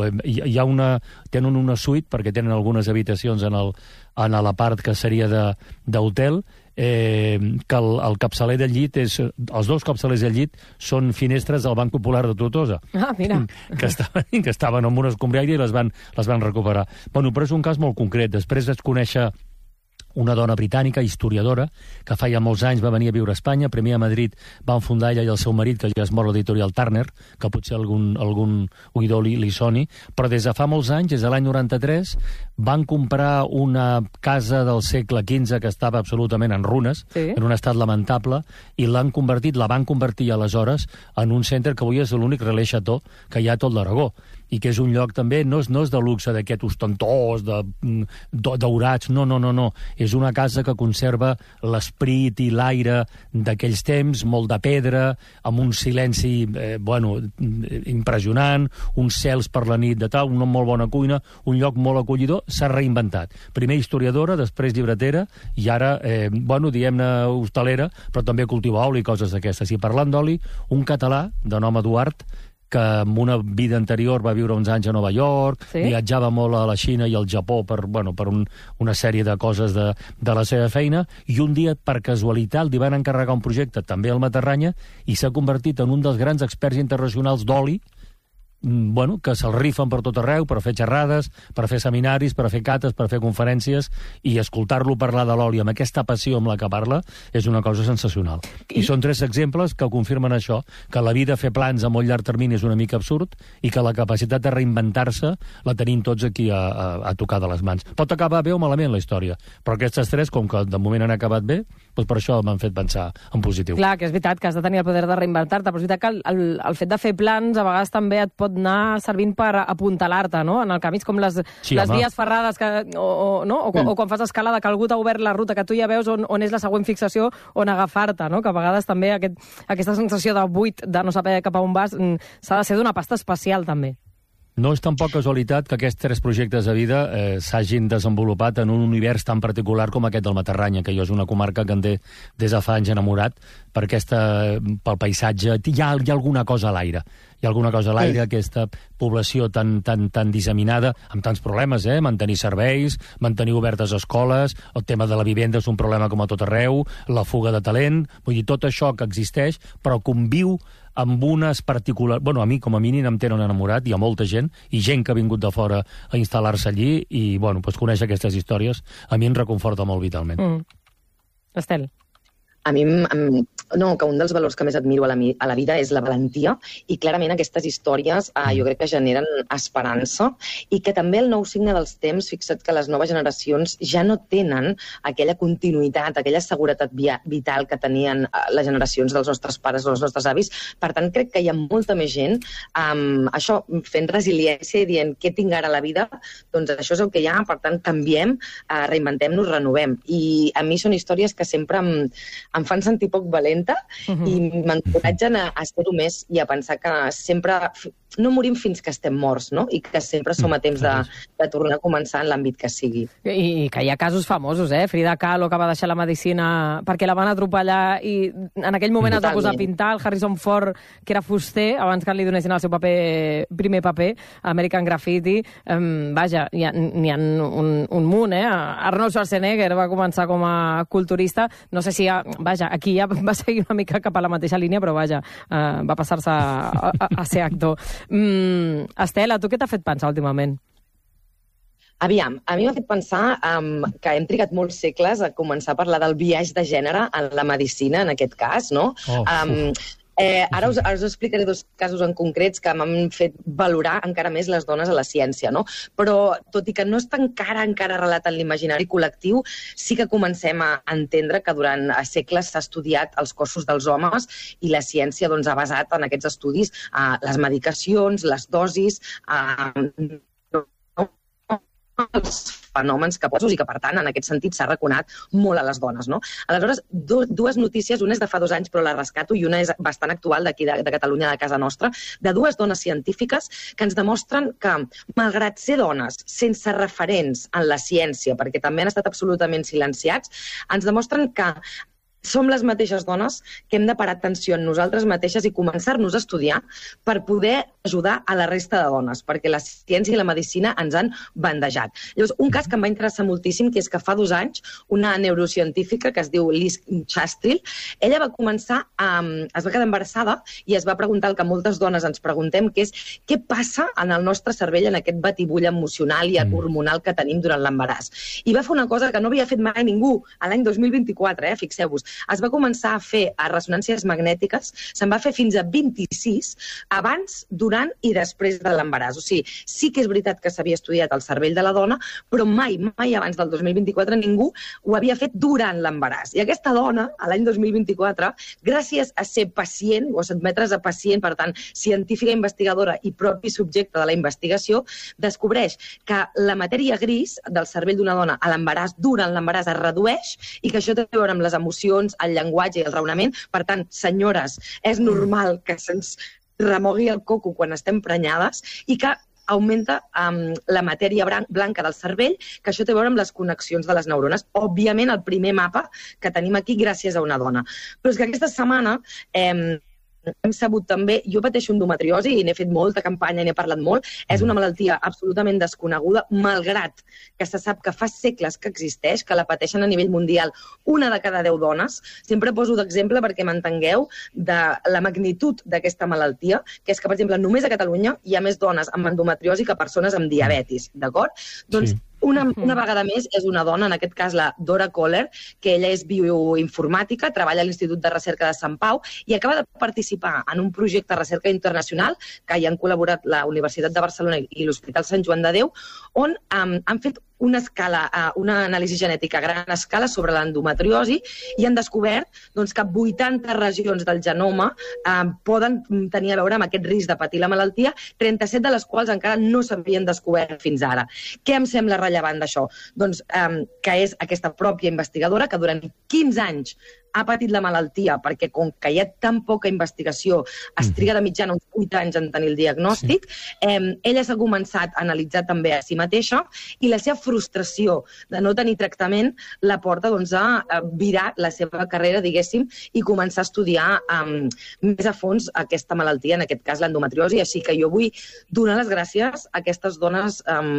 tenen una suite, perquè tenen algunes habitacions en la part que seria d'hotel, que el capçaler del llit els 2 capçalers del llit són finestres del Banc Popular de Tortosa. Ah, mira. Que estaven amb una escombriaire i les van recuperar. Bueno, però és un cas molt concret. Després vaig conèixer una dona britànica, historiadora, que fa ja molts anys va venir a viure a Espanya. Primer a Madrid van fundar ella i el seu marit, que ja es mor l'editorial Turner, que potser algun oïdor li soni, però des de fa molts anys, des de l'any 93, van comprar una casa del segle XV que estava absolutament en runes, en un estat lamentable, i la van convertir aleshores en un centre que avui és l'únic relais chateau que hi ha a tot l'Aragó, i que és un lloc també, no és de luxe d'aquest ostentós, daurats, no. És una casa que conserva l'esperit i l'aire d'aquells temps, molt de pedra, amb un silenci, impressionant, uns cels per la nit de tal, una molt bona cuina, un lloc molt acollidor. S'ha reinventat. Primer historiadora, després llibretera, i ara, diguem-ne hostalera, però també cultiva oli i coses d'aquestes. I parlant d'oli, un català, de nom Eduard, que en una vida anterior va viure uns anys a Nova York, viatjava molt a la Xina i al Japó per una sèrie de coses de la seva feina, i un dia, per casualitat, li van encarregar un projecte també al Matarranya i s'ha convertit en un dels grans experts internacionals d'oli, que se'l rifen per tot arreu, per fer xerrades, per fer seminaris, per fer cates, per fer conferències, i escoltar-lo parlar de l'oli amb aquesta passió amb la que parla és una cosa sensacional. I són 3 exemples que confirmen això, que la vida, fer plans a molt llarg termini és una mica absurd i que la capacitat de reinventar-se la tenim tots aquí a tocar de les mans. Pot acabar bé o malament la història, però aquestes 3, com que de moment han acabat bé, doncs per això m'han fet pensar en positiu. Clar, que és veritat que has de tenir el poder de reinventar-te, però és veritat que el fet de fer plans a vegades també et pot anar servint per apuntalar-te, no? En el camí, com les vies ferrades o quan fas escalada, que algú t'ha obert la ruta, que tu ja veus on és la següent fixació, on agafar-te, no? Que a vegades també aquesta sensació de buit, de no saber cap a on vas, s'ha de ser d'una pasta especial, també. No és tampoc casualitat que aquests 3 projectes de vida s'hagin desenvolupat en un univers tan particular com aquest del Matarranya, que jo és una comarca que en té des de fa anys enamorat, pel paisatge. Hi ha alguna cosa a l'aire. hi ha alguna cosa a l'aire, aquesta població tan disseminada, amb tants problemes, mantenir serveis, mantenir obertes escoles, el tema de la vivenda és un problema com a tot arreu, la fuga de talent, vull dir, tot això que existeix, però conviu amb unes particulars... Bueno, a mi, com a mínim, em tenen enamorat, hi ha molta gent, i gent que ha vingut de fora a instal·lar-se allí, i, bueno, pues, conèixer aquestes històries a mi em reconforta molt vitalment. Estel. A mi, que un dels valors que més admiro a la vida és la valentia, i clarament aquestes històries jo crec que generen esperança, i que també el nou signe dels temps, fixa't que les noves generacions ja no tenen aquella continuïtat, aquella seguretat vital que tenien les generacions dels nostres pares o els nostres avis. Per tant, crec que hi ha molta més gent això, fent resiliència i dient què tinc ara a la vida, doncs això és el que hi ha, per tant, canviem, reinventem-nos, renovem. I a mi són històries que sempre em fan sentir poc valenta i m'encoratgen a ser-ho més i a pensar que sempre no morim fins que estem morts, no? I que sempre som a temps de tornar a començar en l'àmbit que sigui. I que hi ha casos famosos, Frida Kahlo, que va deixar la medicina perquè la van atropellar i en aquell moment es va posar a pintar, el Harrison Ford, que era fuster, abans que li donessin el seu primer paper, American Graffiti. Vaja, n'hi ha un munt, Arnold Schwarzenegger va començar com a culturista, no sé si vaja, aquí ja va seguir una mica cap a la mateixa línia, però vaja, va passar-se a ser actor. Estela, tu què t'ha fet pensar últimament? Aviam, a mi m'ha fet pensar que hem trigat molts segles a començar a parlar del biaix de gènere en la medicina, en aquest cas, no? Ara us explicaré dos casos en concrets que m'han fet valorar encara més les dones a la ciència, no? Però, tot i que no està encara relat en l'imaginari col·lectiu, sí que comencem a entendre que durant segles s'ha estudiat els cossos dels homes i la ciència doncs, ha basat en aquests estudis les medicacions, les dosis, els fenòmens que poso i que, per tant, en aquest sentit s'ha reconat molt a les dones, no? Aleshores, dues notícies, una és de fa 2 anys, però la rescato, i una és bastant actual d'aquí de Catalunya, de casa nostra, de 2 dones científiques que ens demostren que, malgrat ser dones sense referents en la ciència, perquè també han estat absolutament silenciats, ens demostren que som les mateixes dones que hem de parar atenció en nosaltres mateixes i començar-nos a estudiar per poder ajudar a la resta de dones, perquè la ciència i la medicina ens han bandejat. Llavors, un cas que em va interessar moltíssim, que és que fa 2 anys, una neurocientífica que es diu Liz Chastril, ella va començar, es va quedar embarassada i es va preguntar el que moltes dones ens preguntem, que és què passa en el nostre cervell, en aquest batibull emocional i hormonal que tenim durant l'embaràs. I va fer una cosa que no havia fet mai ningú a l'any 2024, fixeu-vos. Es va començar a fer ressonàncies magnètiques, se'n va fer fins a 26, abans, durant i després de l'embaràs. O sigui, sí que és veritat que s'havia estudiat el cervell de la dona, però mai abans del 2024 ningú ho havia fet durant l'embaràs. I aquesta dona, a l'any 2024, gràcies a ser pacient, o sotmetre's a pacient, per tant, científica investigadora i propi subjecte de la investigació, descobreix que la matèria gris del cervell d'una dona a l'embaràs, durant l'embaràs, es redueix i que això té a veure amb les emocions, el llenguatge i el raonament. Per tant, senyores, és normal que se'ns remogui el coco quan estem prenyades i que augmenta la matèria blanca del cervell, que això té a veure amb les connexions de les neurones. Òbviament, el primer mapa que tenim aquí gràcies a una dona. Però és que aquesta setmana hem sabut també, jo pateixo endometriosi i n'he fet molta campanya i n'he parlat molt, és una malaltia absolutament desconeguda, malgrat que se sap que fa segles que existeix, que la pateixen a nivell mundial 1 de cada 10 dones. Sempre poso d'exemple perquè m'entengueu de la magnitud d'aquesta malaltia, que és que, per exemple, només a Catalunya hi ha més dones amb endometriosi que persones amb diabetis, d'acord? Doncs una vegada més és una dona, en aquest cas la Dora Kohler, que ella és bioinformàtica, treballa a l'Institut de Recerca de Sant Pau i acaba de participar en un projecte de recerca internacional que hi han col·laborat la Universitat de Barcelona i l'Hospital Sant Joan de Déu, on han fet una anàlisi genètica a gran escala sobre l'endometriosi i han descobert que 80 regions del genoma poden tenir a veure amb aquest risc de patir la malaltia, 37 de les quals encara no s'havien descobert fins ara. Què em sembla rellevant d'això? Doncs que és aquesta pròpia investigadora que durant 15 anys ha patit la malaltia, perquè com que hi ha tan poca investigació, es triga de mitjana uns 8 anys en tenir el diagnòstic, ella s'ha començat a analitzar també a si mateixa i la seva frustració de no tenir tractament la porta a virar la seva carrera, diguéssim, i començar a estudiar més a fons aquesta malaltia, en aquest cas l'endometriosi. Així que jo vull donar les gràcies a aquestes dones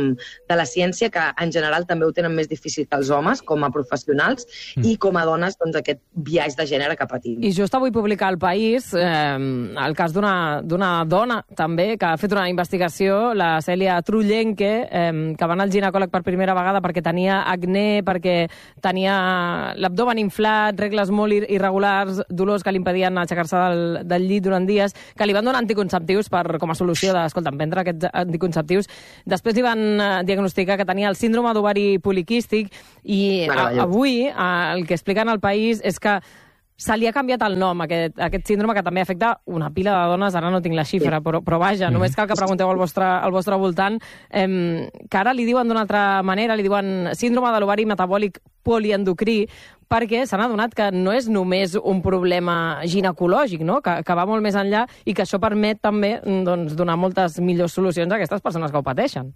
de la ciència que en general també ho tenen més difícil que els homes com a professionals i com a dones aquest biaix de gènere que patim. I just avui publicar al País el cas d'una dona també que ha fet una investigació, la Cèlia Trullenque, que va anar al ginecòleg per primera vegada perquè tenia acné, perquè tenia l'abdomen inflat, regles molt irregulars, dolors que li impedien aixecar-se del llit durant dies, que li van donar anticonceptius com a solució d'escolta'm, prendre aquests anticonceptius. Després li van diagnosticar que tenia el síndrome d'ovari poliquístic i avui el que expliquen al País és que se li ha canviat el nom, aquest síndrome que també afecta una pila de dones, ara no tinc la xifra, però vaja, només cal que pregunteu al vostre voltant, que ara li diuen d'una altra manera, li diuen síndrome de l'ovari metabòlic poliendocrí, perquè s'han adonat que no és només un problema ginecològic, no? Que va molt més enllà i que això permet també donar moltes millors solucions a aquestes persones que ho pateixen.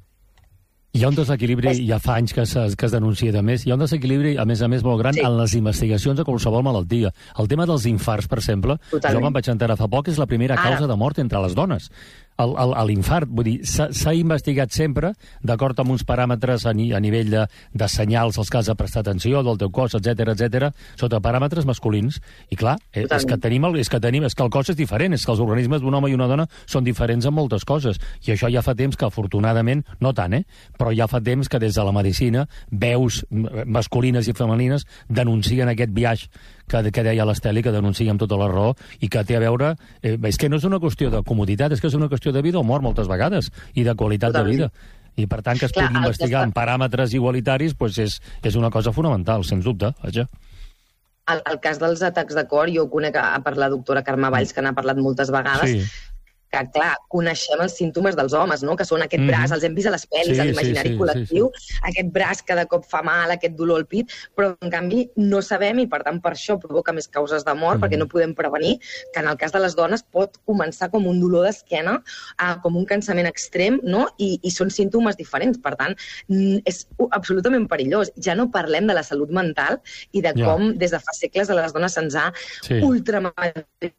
Hi ha un desequilibri, ja fa anys que es denuncia de més, hi ha un desequilibri, a més molt gran, en les investigacions de qualsevol malaltia. El tema dels infarts, per exemple, jo me'n vaig enterar fa poc, és la primera causa de mort entre les dones. L'infart, vull dir, s'ha investigat sempre, d'acord amb uns paràmetres a nivell de senyals als que has de prestar atenció, del teu cos, etc, sota paràmetres masculins. I clar, és que el cos és diferent, és que els organismes d'un home i una dona són diferents en moltes coses. I això ja fa temps que, afortunadament, no tant, però ja fa temps que des de la medicina veus masculines i femenines denuncien aquest biaix que deia l'Esteli, que denuncia amb tota la raó, i que té a veure... És que no és una qüestió de comoditat, és que és una qüestió de vida o mort moltes vegades, i de qualitat de vida. I per tant que es pugui investigar en paràmetres igualitaris és una cosa fonamental, sens dubte. El cas dels atacs de cor, jo ho conec per la doctora Carme Valls, que n'ha parlat moltes vegades, que, clar, coneixem els símptomes dels homes, no? Que són aquest braç, els hem vist a les pel·lis, a l'imaginari col·lectiu, aquest braç que de cop fa mal, aquest dolor al pit, però, en canvi, no sabem, i per tant, per això provoca més causes de mort, perquè no podem prevenir, que en el cas de les dones pot començar com un dolor d'esquena, com un cansament extrem, no? I són símptomes diferents. Per tant, és absolutament perillós. Ja no parlem de la salut mental i de com, des de fa segles, a les dones se'ns ha ultramedicat.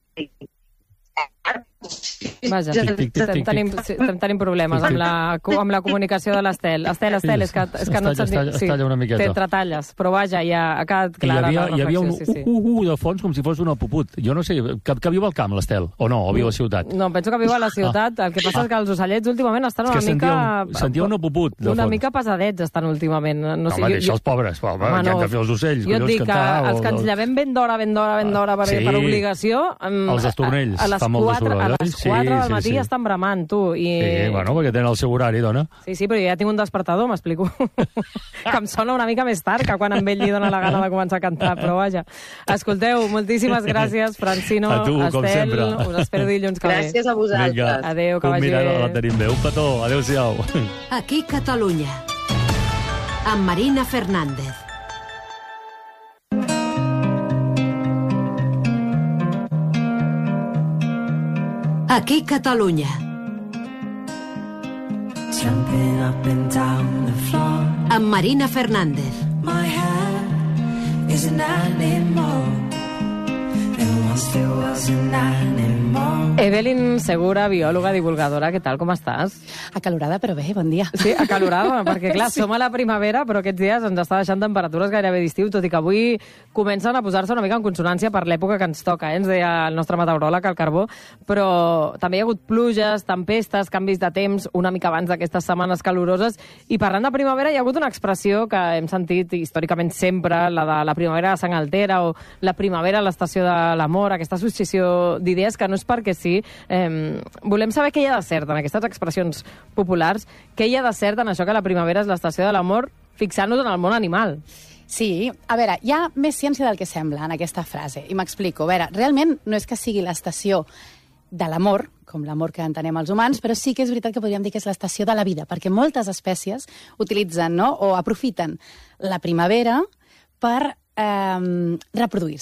Vaja, tenim problemes amb la comunicació de l'Estel. Estel, és que no et sentim... Es talla una miqueta. T'entretalles, però vaja, ja ha quedat clara la reflexió. Hi havia un de fons com si fos una puput. Jo no sé, que viu al camp, l'Estel, o no? O viu a la ciutat? No, penso que viu a la ciutat. El que passa és que els ocellets últimament estan una mica... Sentia una puput, de fons. Una mica pesadets estan últimament. No, home, deixa els pobres. Què han de fer els ocells? Jo et dic que els que ens llevem ben d'hora per obligació... Els estornells fan molt de soroll. A les 4 del matí ja estan bramant, tu. Sí, bueno, perquè tenen el seu horari, dona. Sí, però jo ja tinc un despertador, m'explico. Que em sona una mica més tard que quan a ell li dona la gana de començar a cantar, però vaja. Escolteu, moltíssimes gràcies, Francino, a tu, com sempre. Us espero dilluns que ve. Gràcies a vosaltres. Vinga. Adéu, que vagi bé. La tenim bé. Un petó. Adéu-siau. Aquí Catalunya, amb Marina Fernández. Aquí Catalunya. Jumping up and down the floor. Amb Marina Fernández. My head isn't anymore. And once there wasn't anymore. Evelyn Segura, biòloga, divulgadora, què tal, com estàs? Acalorada, però bé, bon dia. Sí, acalorada, perquè clar, som a la primavera, però aquests dies ens està deixant temperatures gairebé d'estiu, tot i que avui comencen a posar-se una mica en consonància per l'època que ens toca, ens deia el nostre meteoròleg, el Carbó, però també hi ha hagut pluges, tempestes, canvis de temps, una mica abans d'aquestes setmanes caloroses, i parlant de primavera hi ha hagut una expressió que hem sentit històricament sempre, la de la primavera de Sant Altera, o la primavera a l'estació de l'amor, aquesta associació d'idees que no és perquè sí. Volem saber què hi ha de cert en aquestes expressions populars, què hi ha de cert en això que la primavera és l'estació de l'amor, fixant-nos en el món animal. Sí, a veure, hi ha més ciència del que sembla en aquesta frase, i m'explico. A veure, realment no és que sigui l'estació de l'amor, com l'amor que entenem els humans, però sí que és veritat que podríem dir que és l'estació de la vida, perquè moltes espècies utilitzen, no?, o aprofiten la primavera per reproduir-se.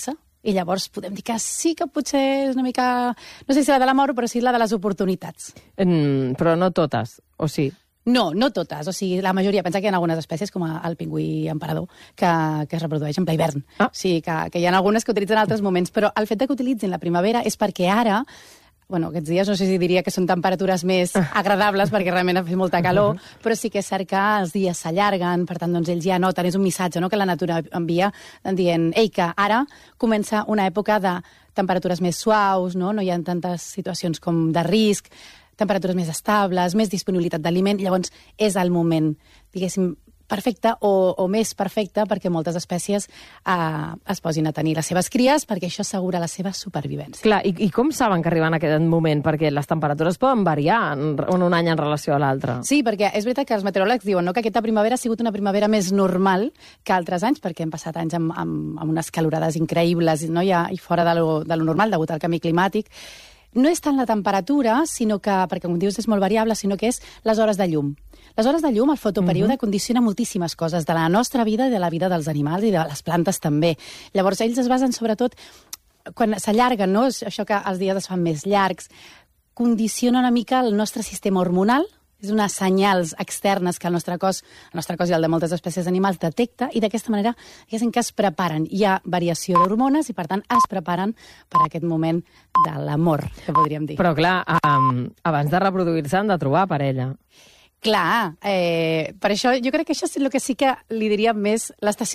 i llavors podem dir que sí que potser és una mica, no sé si la de la mort, però sí la de les oportunitats. Però no totes, o sí? No, no totes, o sigui, la majoria. Pensa que hi ha algunes espècies, com el pingüí emperador, que es reprodueix en ple hivern. O sigui, que hi ha algunes que utilitzen altres moments, però el fet de que utilitzin la primavera és perquè ara, bueno, aquests dies no sé si diria que són temperatures més agradables, perquè realment ha fet molta calor, però sí que és cert que els dies s'allarguen, per tant, doncs ells ja noten, és un missatge, no?, que la natura envia dient, ei, que ara comença una època de temperatures més suaus, no hi ha tantes situacions com de risc, temperatures més estables, més disponibilitat d'aliment, llavors és el moment, diguéssim, perfecte o més perfecte perquè moltes espècies es posin a tenir les seves cries, perquè això assegura la seva supervivència. Clar, i com saben que arriben a aquest moment? Perquè les temperatures poden variar un any en relació a l'altre. Sí, perquè és veritat que els meteoròlegs diuen que aquesta primavera ha sigut una primavera més normal que altres anys, perquè hem passat anys amb unes calorades increïbles i fora de lo normal, degut al canvi climàtic. No és tant la temperatura, sinó que, perquè com dius és molt variable, sinó que és les hores de llum. Les hores de llum, el fotoperíode, condiciona moltíssimes coses de la nostra vida i de la vida dels animals i de les plantes també. Llavors, ells es basen sobretot, quan s'allarguen, no? Això que els dies es fan més llargs, condiciona una mica el nostre sistema hormonal, és unes senyals externes que el nostre cos i el de moltes espècies d'animals detecta, i d'aquesta manera diguéssim que es preparen. Hi ha variació d'hormones i, per tant, es preparen per a aquest moment de l'amor, que podríem dir. Però, clar, abans de reproduir-se han de trobar parella. Clar, per això jo crec que això és el que sí que li diria més l'estació